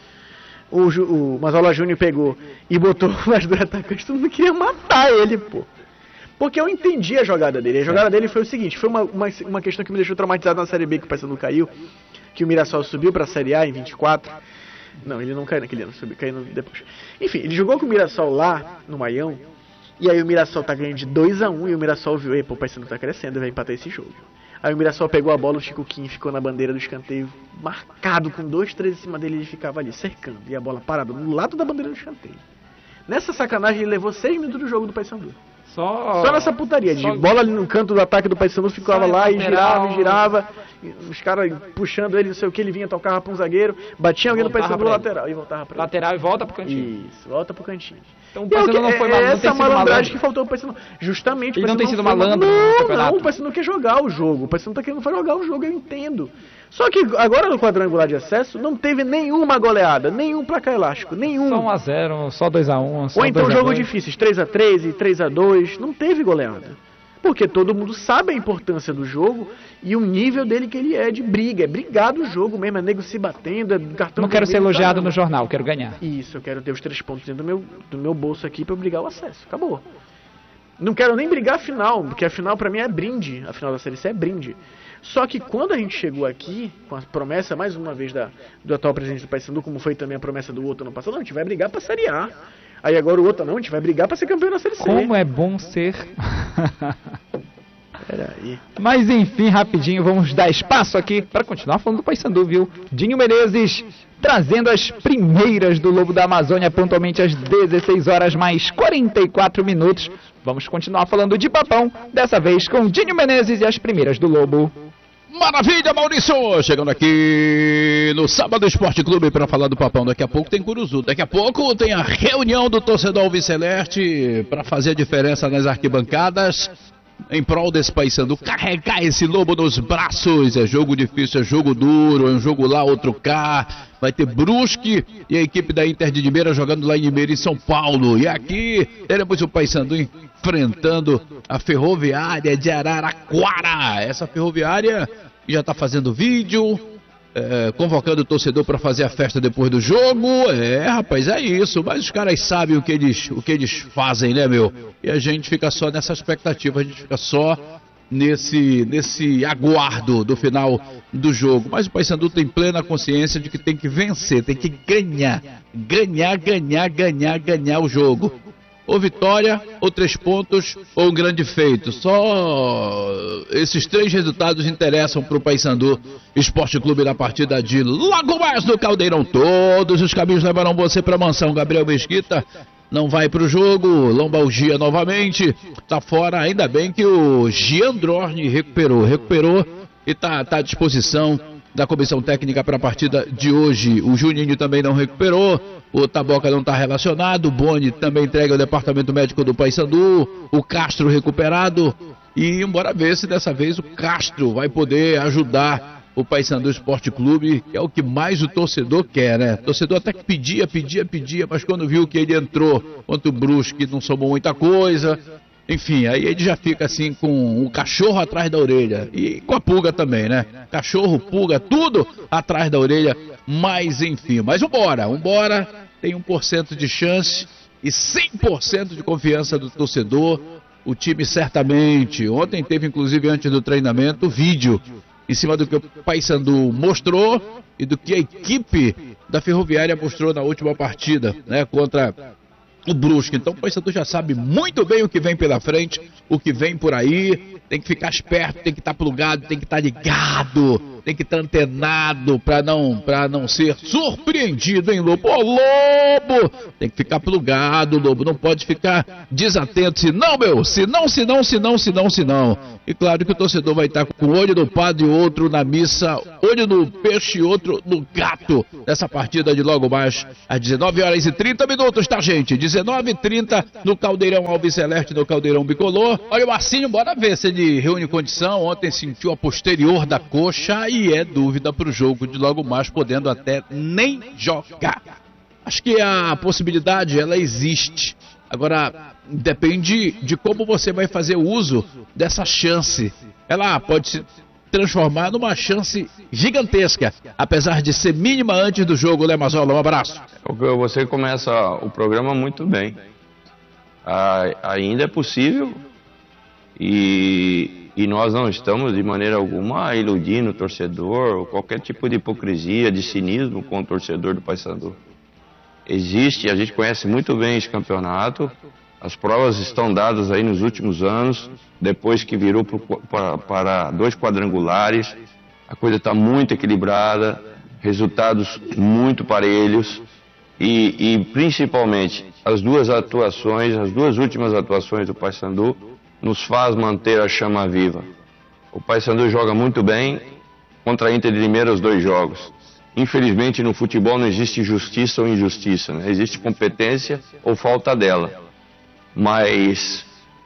O Mazola Júnior pegou e botou as 2 atacantes, todo mundo queria matar ele, pô. Porque eu entendi a jogada dele. A jogada dele foi o seguinte, foi uma questão que me deixou traumatizado na Série B, que o Paysandu caiu, que o Mirassol subiu pra Série A em 24. Não, ele não caiu naquele ano, caiu depois. Enfim, ele jogou com o Mirassol lá, no Maião, e aí o Mirassol tá ganhando de 2-1, e o Mirassol viu, pô, o Paysandu tá crescendo, vai empatar esse jogo. Aí o Mirassol pegou a bola, o Chico Kim ficou na bandeira do escanteio, marcado com 2, 3 em cima dele, ele ficava ali, cercando, e a bola parada no lado da bandeira do escanteio. Nessa sacanagem, ele levou 6 minutos do jogo do Paysandu. Só nessa putaria, de bola ali no canto do ataque do Paysandu, ficava lá e girava, os caras puxando ele, não sei o que, ele vinha, tocava pra um zagueiro, batia alguém no Paysandu lateral e voltava pra ele. Lateral e volta pro cantinho. Isso, volta pro cantinho. Então o Paysandu não foi malandro. Essa malandragem que faltou o Paysandu. Justamente ele não tem sido malandro. Não, o Paysandu quer jogar o jogo. O Paysandu tá querendo jogar o jogo, eu entendo. Só que agora no quadrangular de acesso não teve nenhuma goleada, nenhum placar elástico, nenhum. Só 1-0, só 2-1, só ou então 2-2. Jogos difíceis, 3-3 e 3-2, não teve goleada. Porque todo mundo sabe a importância do jogo e o nível dele que ele é de briga. É brigado o jogo mesmo, é nego se batendo, é cartão. Não quero ser elogiado no jornal, quero ganhar. Isso, eu quero ter os 3 pontos dentro do meu bolso aqui pra brigar o acesso. Acabou. Não quero nem brigar a final, porque a final pra mim é brinde. A final da Série C é brinde. Só que quando a gente chegou aqui, com a promessa, mais uma vez, do atual presidente do Paysandu, como foi também a promessa do outro ano passado, não, a gente vai brigar pra Série A. Aí agora o outro não, a gente vai brigar pra ser campeão da Série C. Como é bom ser... Peraí. Mas enfim, rapidinho, vamos dar espaço aqui para continuar falando do Paysandu, viu? Dinho Menezes trazendo as primeiras do Lobo da Amazônia, pontualmente às 16 horas mais 44 minutos. Vamos continuar falando de Papão, dessa vez com Dinho Menezes e as primeiras do Lobo. Maravilha, Maurício! Chegando aqui no Sábado Esporte Clube para falar do Papão. Daqui a pouco tem Curuzu. Daqui a pouco tem a reunião do torcedor Alviceleste para fazer a diferença nas arquibancadas. Em prol desse Paysandu, carregar esse Lobo nos braços. É jogo difícil, é jogo duro, é um jogo lá, outro cá. Vai ter Brusque e a equipe da Inter de Limeira jogando lá em Limeira, em São Paulo. E aqui teremos o Paysandu enfrentando a Ferroviária de Araraquara. Essa Ferroviária já está fazendo vídeo, convocando o torcedor para fazer a festa depois do jogo. Rapaz, é isso. Mas os caras sabem o que eles fazem, né, meu? E a gente fica só nessa expectativa, a gente fica só nesse aguardo do final do jogo. Mas o Paysandu tem plena consciência de que tem que vencer, tem que ganhar o jogo. Ou vitória, ou 3 pontos, ou um grande feito. Só esses 3 resultados interessam para o Paysandu Esporte Clube na partida de logo mais no Caldeirão. Todos os caminhos levarão você para a mansão. Gabriel Mesquita não vai para o jogo. Lombalgia novamente, tá fora. Ainda bem que o Giandrone recuperou e tá à disposição da comissão técnica para a partida de hoje. O Juninho também não recuperou, o Taboca não está relacionado, o Boni também entrega ao departamento médico do Paysandu, o Castro recuperado, e bora ver se dessa vez o Castro vai poder ajudar o Paysandu Esporte Clube, que é o que mais o torcedor quer, né? O torcedor até que pedia, mas quando viu que ele entrou contra o Brusque não somou muita coisa. Enfim, aí ele já fica assim com o cachorro atrás da orelha e com a pulga também, né? Cachorro, pulga, tudo atrás da orelha, mas enfim. Mas vambora, tem 1% de chance e 100% de confiança do torcedor. O time certamente, ontem teve inclusive antes do treinamento, vídeo em cima do que o Paysandu mostrou e do que a equipe da Ferroviária mostrou na última partida, né? Contra o Brusque. Então o Paysandu já sabe muito bem o que vem pela frente, o que vem por aí, tem que ficar esperto, tem que estar plugado, tem que estar ligado tem que estar antenado para não ser surpreendido, hein, Lobo? Ô, Lobo! Tem que ficar plugado, Lobo, não pode ficar desatento, senão. E claro que o torcedor vai estar com o olho no padre e outro na missa, olho no peixe e outro no gato, nessa partida de logo mais às 19h30, tá, gente? 19h30 no Caldeirão Alves Celeste, no Caldeirão Bicolor. Olha, o Marcinho, bora ver se ele reúne condição. Ontem sentiu a posterior da coxa e é dúvida pro jogo de logo mais, podendo até nem jogar. Acho que a possibilidade, ela existe. Agora, depende de como você vai fazer uso dessa chance. Ela pode se transformar numa chance gigantesca, apesar de ser mínima antes do jogo, né, Mazola? Um abraço. Você começa o programa muito bem. Ainda é possível e nós não estamos de maneira alguma iludindo o torcedor ou qualquer tipo de hipocrisia, de cinismo com o torcedor do Paysandu. Existe, a gente conhece muito bem esse campeonato, as provas estão dadas aí nos últimos anos, depois que virou para 2 quadrangulares, a coisa está muito equilibrada, resultados muito parelhos e principalmente as duas últimas atuações do Paysandu nos faz manter a chama viva. O Paysandu joga muito bem contra a Inter de Limeira os 2 jogos. Infelizmente no futebol não existe justiça ou injustiça, né? Existe competência ou falta dela. Mas,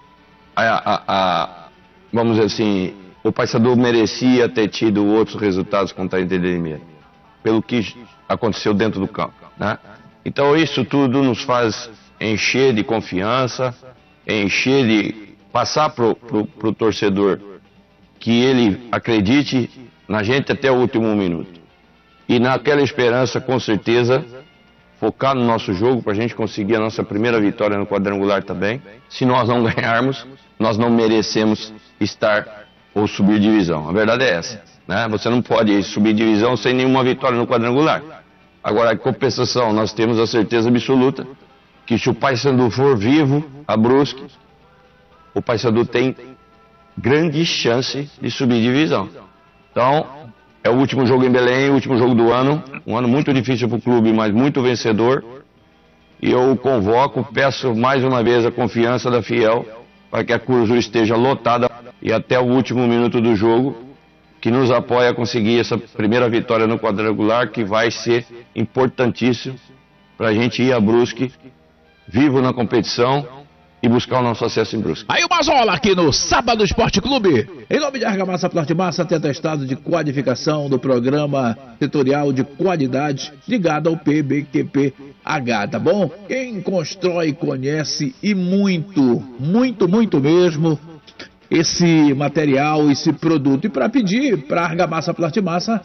vamos dizer assim, o Paysandu merecia ter tido outros resultados contra a Inter de Limeira, pelo que aconteceu dentro do campo, né? Então isso tudo nos faz encher de confiança, encher de passar pro torcedor que ele acredite na gente até o último minuto. E naquela esperança, com certeza, focar no nosso jogo para a gente conseguir a nossa primeira vitória no quadrangular também. Se nós não ganharmos, nós não merecemos estar ou subir divisão. A verdade é essa, né? Você não pode subir divisão sem nenhuma vitória no quadrangular. Agora, em compensação, nós temos a certeza absoluta que se o Paysandu for vivo a Brusque, o Paysandu tem grande chance de subir divisão. Então, é o último jogo em Belém, o último jogo do ano, um ano muito difícil para o clube, mas muito vencedor. E eu convoco, peço mais uma vez a confiança da Fiel para que a Curuzu esteja lotada e até o último minuto do jogo, que nos apoia a conseguir essa primeira vitória no quadrangular, que vai ser importantíssimo para a gente ir a Brusque vivo na competição e buscar o nosso acesso em Brusque. Aí o Mazola aqui no Sábado Esporte Clube. Em nome de Argamassa Plastimassa, tem atestado de qualificação do programa setorial de qualidade ligado ao PBQPH, tá bom? Quem constrói, conhece e muito mesmo esse material, esse produto. E para pedir para Argamassa Plastimassa,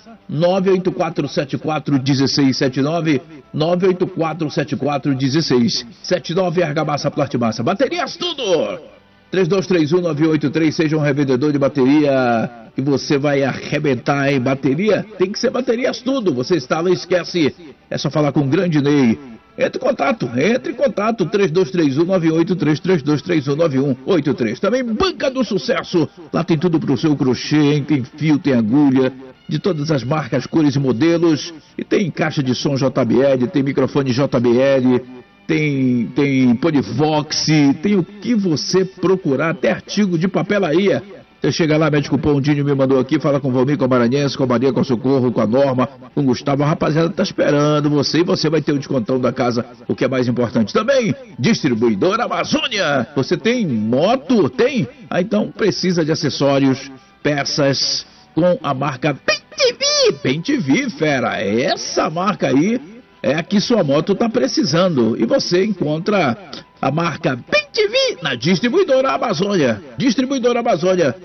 984741679, 984741679, Argamassa Plastimassa. Baterias tudo! 3231-9883, seja um revendedor de bateria que você vai arrebentar em bateria. Tem que ser baterias tudo. Você instala e esquece. É só falar com o grande Ney. Entre em contato, 3231-9883, 3231-9183. Também Banca do Sucesso, lá tem tudo pro seu crochê, hein? Tem fio, tem agulha, de todas as marcas, cores e modelos. E tem caixa de som JBL, tem microfone JBL, tem Polivox, tem o que você procurar, até artigo de papelaria. Você chega lá, mete cupom, o Dinho me mandou aqui, fala com o Valmir, com a Maranhense, com a Maria, com o Socorro, com a Norma, com o Gustavo. A rapaziada tá esperando você e você vai ter o descontão da casa, o que é mais importante. Também, Distribuidora Amazônia. Você tem moto? Tem? Ah, então precisa de acessórios, peças com a marca Bem-TV, fera. Essa marca aí é a que sua moto tá precisando. E você encontra a marca Bem-TV na Distribuidora Amazônia. Distribuidora Amazônia,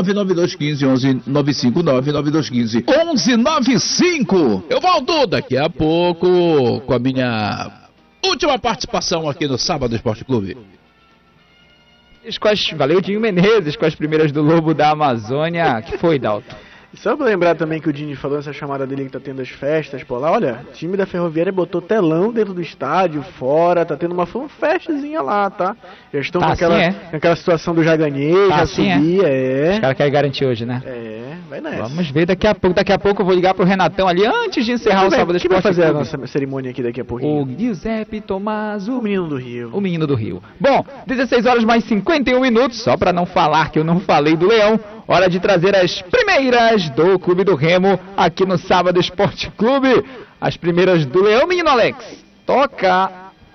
99215-1195, 99215-1195. Eu volto daqui a pouco com a minha última participação aqui no Sábado Esporte Clube. Valeu, Dinho Menezes, com as primeiras do Lobo da Amazônia. Que foi, Dalton? Só pra lembrar também que o Dini falou nessa chamada dele que tá tendo as festas, pô, lá, olha, o time da Ferroviária botou telão dentro do estádio, fora, tá tendo uma festazinha lá, tá? Já estão com aquela situação do já ganhei, já subi, Os caras querem garantir hoje, né? Vai nessa. Vamos ver daqui a pouco. Daqui a pouco eu vou ligar pro Renatão ali, antes de encerrar o Sábado Quem vai Esporte fazer a Clube. nossa cerimônia aqui daqui a pouquinho? O Giuseppe Tommaso, O menino do Rio. o menino do Rio. Bom, 16 horas mais 51 minutos, só para não falar que eu não falei do Leão, hora de trazer as primeiras do Clube do Remo aqui no Sábado Esporte Clube. As primeiras do Leão, menino Alex. Toca!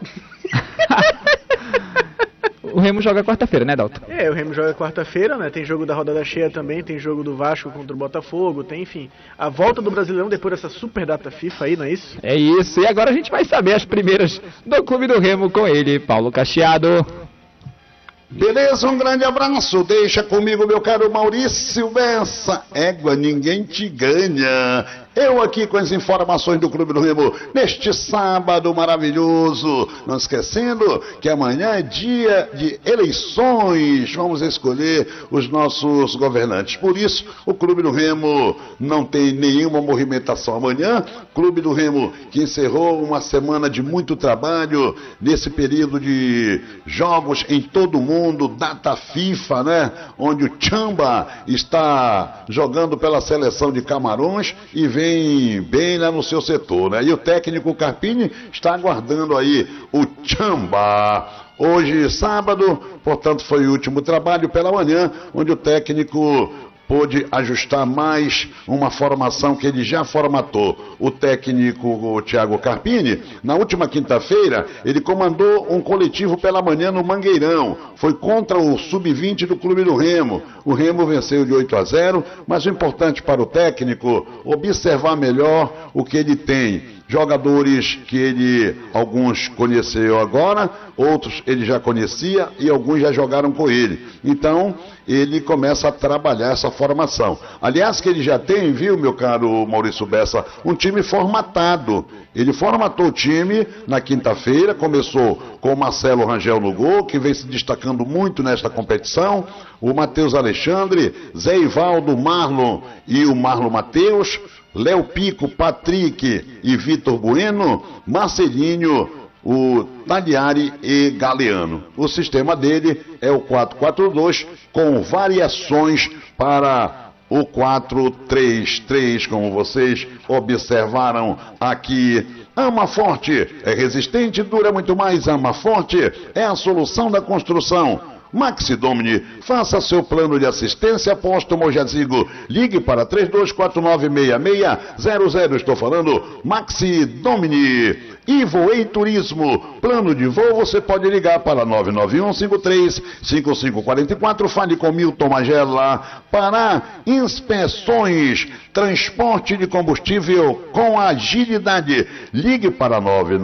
O Remo joga quarta-feira, né, Dalton? O Remo joga quarta-feira, né? Tem jogo da rodada cheia também, tem jogo do Vasco contra o Botafogo, tem, enfim, a volta do Brasileirão depois dessa super data FIFA aí, não é isso? É isso, e agora a gente vai saber as primeiras do Clube do Remo com ele, Paulo Cacheado. Beleza, um grande abraço. Deixa comigo, meu caro Maurício Bessa. Égua, ninguém te ganha. Eu aqui com as informações do Clube do Remo neste sábado maravilhoso. Não esquecendo que amanhã é dia de eleições. Vamos escolher os nossos governantes. Por isso, o Clube do Remo não tem nenhuma movimentação amanhã. Clube do Remo que encerrou uma semana de muito trabalho nesse período de jogos em todo o mundo, data FIFA, né? Onde o Chamba está jogando pela seleção de Camarões e vem bem lá no seu setor, né? E o técnico Carpini está aguardando aí o Chamba. Hoje, sábado, portanto, foi o último trabalho pela manhã, onde o técnico pôde ajustar mais uma formação que ele já formatou. O técnico o Thiago Carpini, na última quinta-feira, ele comandou um coletivo pela manhã no Mangueirão. Foi contra o Sub-20 do Clube do Remo. O Remo venceu de 8-0, mas o importante para o técnico, observar melhor o que ele tem. Jogadores que ele, alguns conheceu agora, outros ele já conhecia e alguns já jogaram com ele. Então, ele começa a trabalhar essa formação. Aliás, que ele já tem, viu, meu caro Maurício Bessa, um time formatado. Ele formatou o time na quinta-feira, começou com o Marcelo Rangel no gol, que vem se destacando muito nesta competição, o Matheus Alexandre, Zé Ivaldo, Marlon e o Marlon Matheus, Léo Pico, Patrick e Vitor Bueno, Marcelinho, o Tagliari e Galeano. O sistema dele é o 4-4-2 com variações para o 4-3-3, como vocês observaram aqui. Ama Forte é resistente, dura muito mais. Ama Forte é a solução da construção. Maxi Domini, faça seu plano de assistência póstumo jazigo. Ligue para 32496600. Estou falando Maxi Domini. E Voei Turismo, plano de voo, você pode ligar para 991535544. Fale com Milton Magela para inspeções, transporte de combustível com agilidade. Ligue para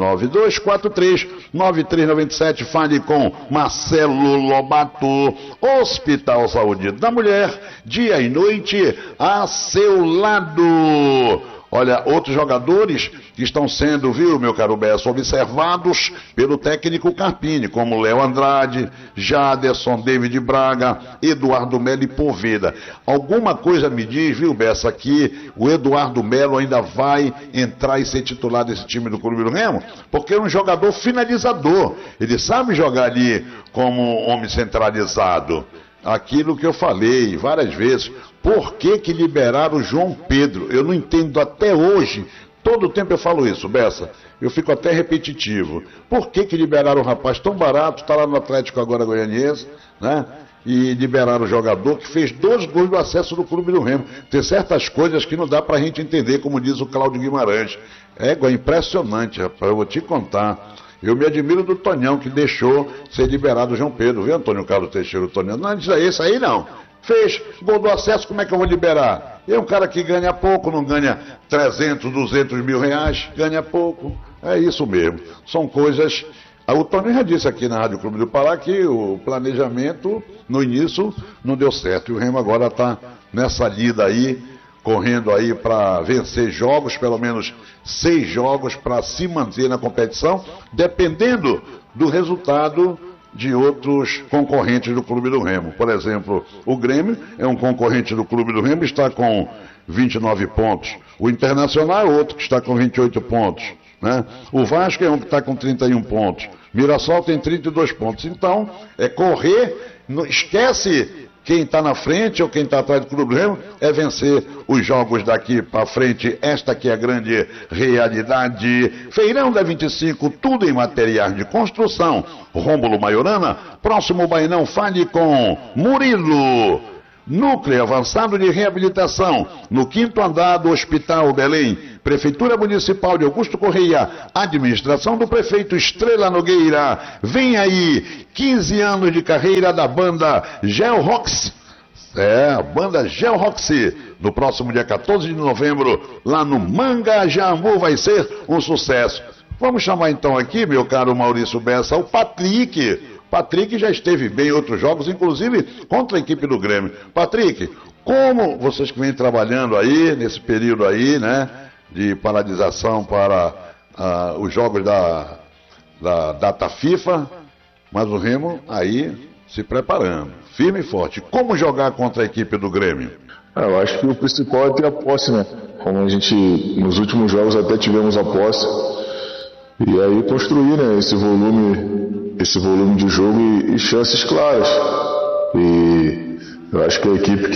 992439397. Fale com Marcelo Lobato. Hospital Saúde da Mulher, dia e noite a seu lado. Olha, outros jogadores que estão sendo, viu, meu caro Bessa, observados pelo técnico Carpini, como Léo Andrade, Jaderson, David Braga, Eduardo Melo e Poveda. Alguma coisa me diz, viu, Bessa, que o Eduardo Melo ainda vai entrar e ser titular desse time do Clube do Remo, porque é um jogador finalizador. Ele sabe jogar ali como homem centralizado. Aquilo que eu falei várias vezes. Por que liberaram o João Pedro? Eu não entendo até hoje. Todo tempo eu falo isso, Bessa. Eu fico até repetitivo. Por que liberaram o rapaz tão barato, está lá no Atlético agora Goianiense, né? E liberaram o jogador que fez 2 gols do acesso do Clube do Remo. Tem certas coisas que não dá pra gente entender, como diz o Cláudio Guimarães. É impressionante, rapaz, eu vou te contar. Eu me admiro do Tonhão, que deixou ser liberado o João Pedro, viu, Antônio Carlos Teixeira, o Tonhão? Não, isso aí não. Fez gol do acesso, como é que eu vou liberar? É um cara que ganha pouco, não ganha 300, 200 mil reais, ganha pouco. É isso mesmo. São coisas... O Tony já disse aqui na Rádio Clube do Pará que o planejamento, no início, não deu certo. E o Remo agora está nessa lida aí, correndo aí para vencer jogos, pelo menos 6 jogos, para se manter na competição, dependendo do resultado de outros concorrentes do Clube do Remo. Por exemplo, o Grêmio é um concorrente do Clube do Remo, está com 29 pontos. O Internacional é outro que está com 28 pontos. Né? O Vasco é um que está com 31 pontos. Mirassol tem 32 pontos. Então, é correr, esquece quem está na frente ou quem está atrás do Clube do Remo é vencer os jogos daqui para frente. Esta que é a grande realidade. Feirão da 25, tudo em materiais de construção. Rômulo Maiorana, próximo Bainão, fale com Murilo. Núcleo Avançado de Reabilitação, no 5º andar do Hospital Belém. Prefeitura Municipal de Augusto Correia, administração do prefeito Estrela Nogueira. Vem aí, 15 anos de carreira da banda Gel Roxy. A banda Gel Roxy. No próximo dia 14 de novembro, lá no Mangajambu, vai ser um sucesso. Vamos chamar então aqui, meu caro Maurício Bessa, o Patrick. Patrick já esteve bem em outros jogos, inclusive contra a equipe do Grêmio. Patrick, como vocês que vêm trabalhando aí, nesse período aí, né, de paralisação para os jogos da data FIFA, mas o Remo aí se preparando, firme e forte. Como jogar contra a equipe do Grêmio? Eu acho que o principal é ter a posse, né? Como a gente, nos últimos jogos até tivemos a posse. E aí construir, né, esse volume de jogo e chances claras. E eu acho que a equipe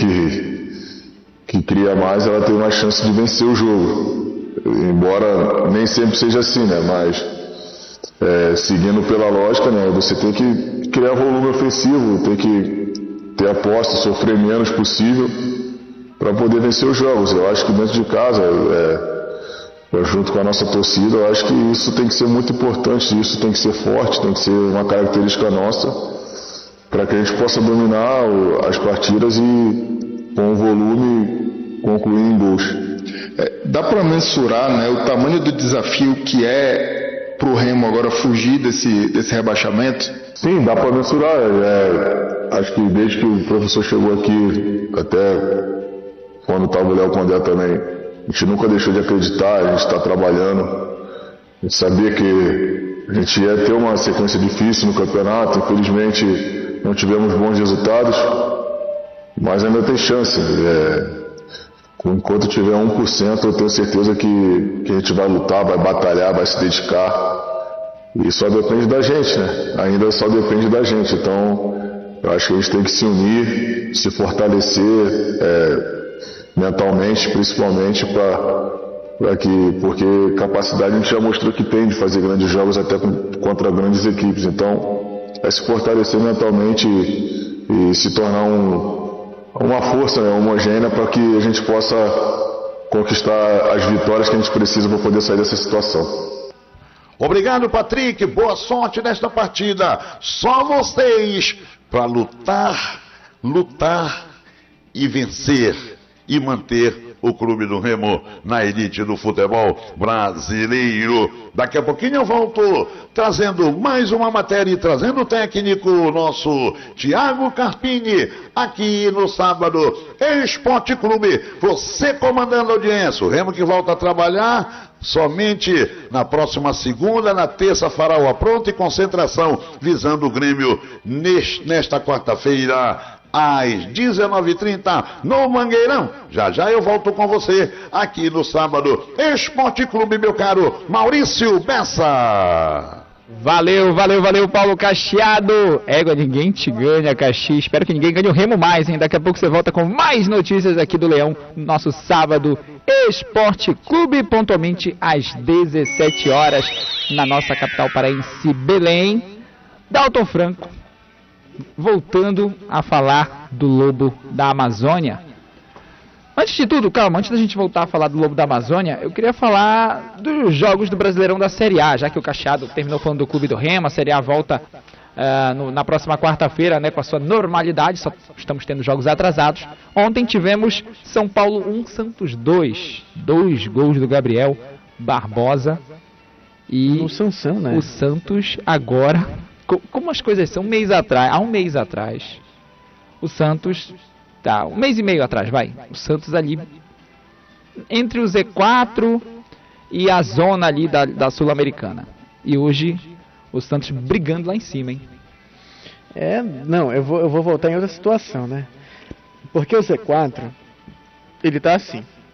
que cria mais, ela tem mais chance de vencer o jogo. Embora nem sempre seja assim, né, mas seguindo pela lógica, né, você tem que criar volume ofensivo, tem que ter a posse, sofrer menos possível para poder vencer os jogos. Eu acho que dentro de casa, junto com a nossa torcida, eu acho que isso tem que ser muito importante, isso tem que ser forte, tem que ser uma característica nossa, para que a gente possa dominar as partidas e, com o volume, concluir em gols. Dá para mensurar, né, o tamanho do desafio que é para o Remo agora fugir desse rebaixamento? Sim, dá para mensurar. Acho que desde que o professor chegou aqui, até quando estava o Léo Condé também, a gente nunca deixou de acreditar, a gente está trabalhando. A gente sabia que a gente ia ter uma sequência difícil no campeonato. Infelizmente não tivemos bons resultados, mas ainda tem chance. Enquanto tiver 1%, eu tenho certeza que a gente vai lutar, vai batalhar, vai se dedicar. E só depende da gente, né? Ainda só depende da gente. Então, eu acho que a gente tem que se unir, se fortalecer, mentalmente, principalmente, porque capacidade a gente já mostrou que tem de fazer grandes jogos até contra grandes equipes. Então, é se fortalecer mentalmente e se tornar uma força, né, homogênea, para que a gente possa conquistar as vitórias que a gente precisa para poder sair dessa situação. Obrigado, Patrick. Boa sorte nesta partida. Só vocês para lutar e vencer e manter o Clube do Remo na elite do futebol brasileiro. Daqui a pouquinho eu volto trazendo mais uma matéria e trazendo o técnico nosso Thiago Carpini aqui no sábado. Esporte Clube, você comandando a audiência. O Remo que volta a trabalhar somente na próxima segunda, na terça fará o apronto e concentração visando o Grêmio nesta quarta-feira às 19h30 no Mangueirão. Já já eu volto com você aqui no sábado. Esporte Clube, meu caro Maurício Bessa. Valeu, Paulo Cacheado. Égua, ninguém te ganha, Caxi. Espero que ninguém ganhe o Remo mais, hein? Daqui a pouco você volta com mais notícias aqui do Leão, nosso sábado Esporte Clube, pontualmente às 17 horas, na nossa capital paraense, Belém. Dalton Franco, voltando a falar do Lobo da Amazônia. Antes de tudo, calma, antes da gente voltar a falar do Lobo da Amazônia, eu queria falar dos jogos do Brasileirão da Série A, já que o Cacheado terminou falando do Clube do Remo. A Série A volta na próxima quarta-feira, né, com a sua normalidade, só estamos tendo jogos atrasados. Ontem tivemos São Paulo 1, Santos 2, 2 gols do Gabriel Barbosa. E o Sansão, né? O Santos agora, como as coisas são, há um mês atrás, o Santos... Tá, um mês e meio atrás, vai. O Santos ali entre o Z4 e a zona ali da Sul-Americana. E hoje o Santos brigando lá em cima, hein? Não, eu vou voltar em outra situação, né? Porque o Z4, ele tá assim.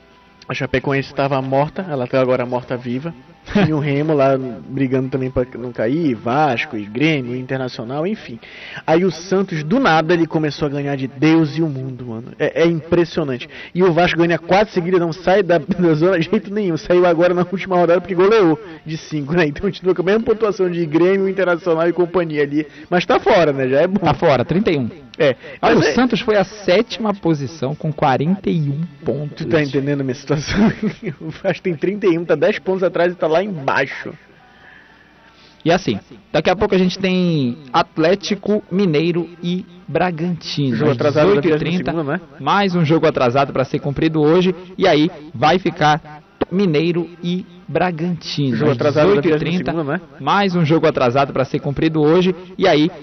A Chapecoense estava morta, ela está agora morta-viva. Tinha o Remo lá brigando também para não cair, Vasco e Grêmio, Internacional, enfim. Aí o Santos, do nada, ele começou a ganhar de Deus e o mundo, mano. É impressionante. E o Vasco ganha 4 seguidas, não sai da zona de jeito nenhum. Saiu agora na última rodada porque goleou de 5, né? Então continua com a mesma pontuação de Grêmio, Internacional e companhia ali. Mas tá fora, né? Já é bom. Tá fora, 31. Mas o Santos foi a 7ª posição com 41 pontos. Tu tá entendendo a minha situação? O Vasco tem 31, tá 10 pontos atrás e tá lá embaixo. E assim, daqui a pouco a gente tem Atlético Mineiro e Bragantino. Jogo atrasado 18h30, né? Mais um jogo atrasado para ser cumprido hoje. E aí vai ficar Mineiro e Bragantino. Jogo atrasado 18h30, né? Mais um jogo atrasado para ser cumprido hoje. E aí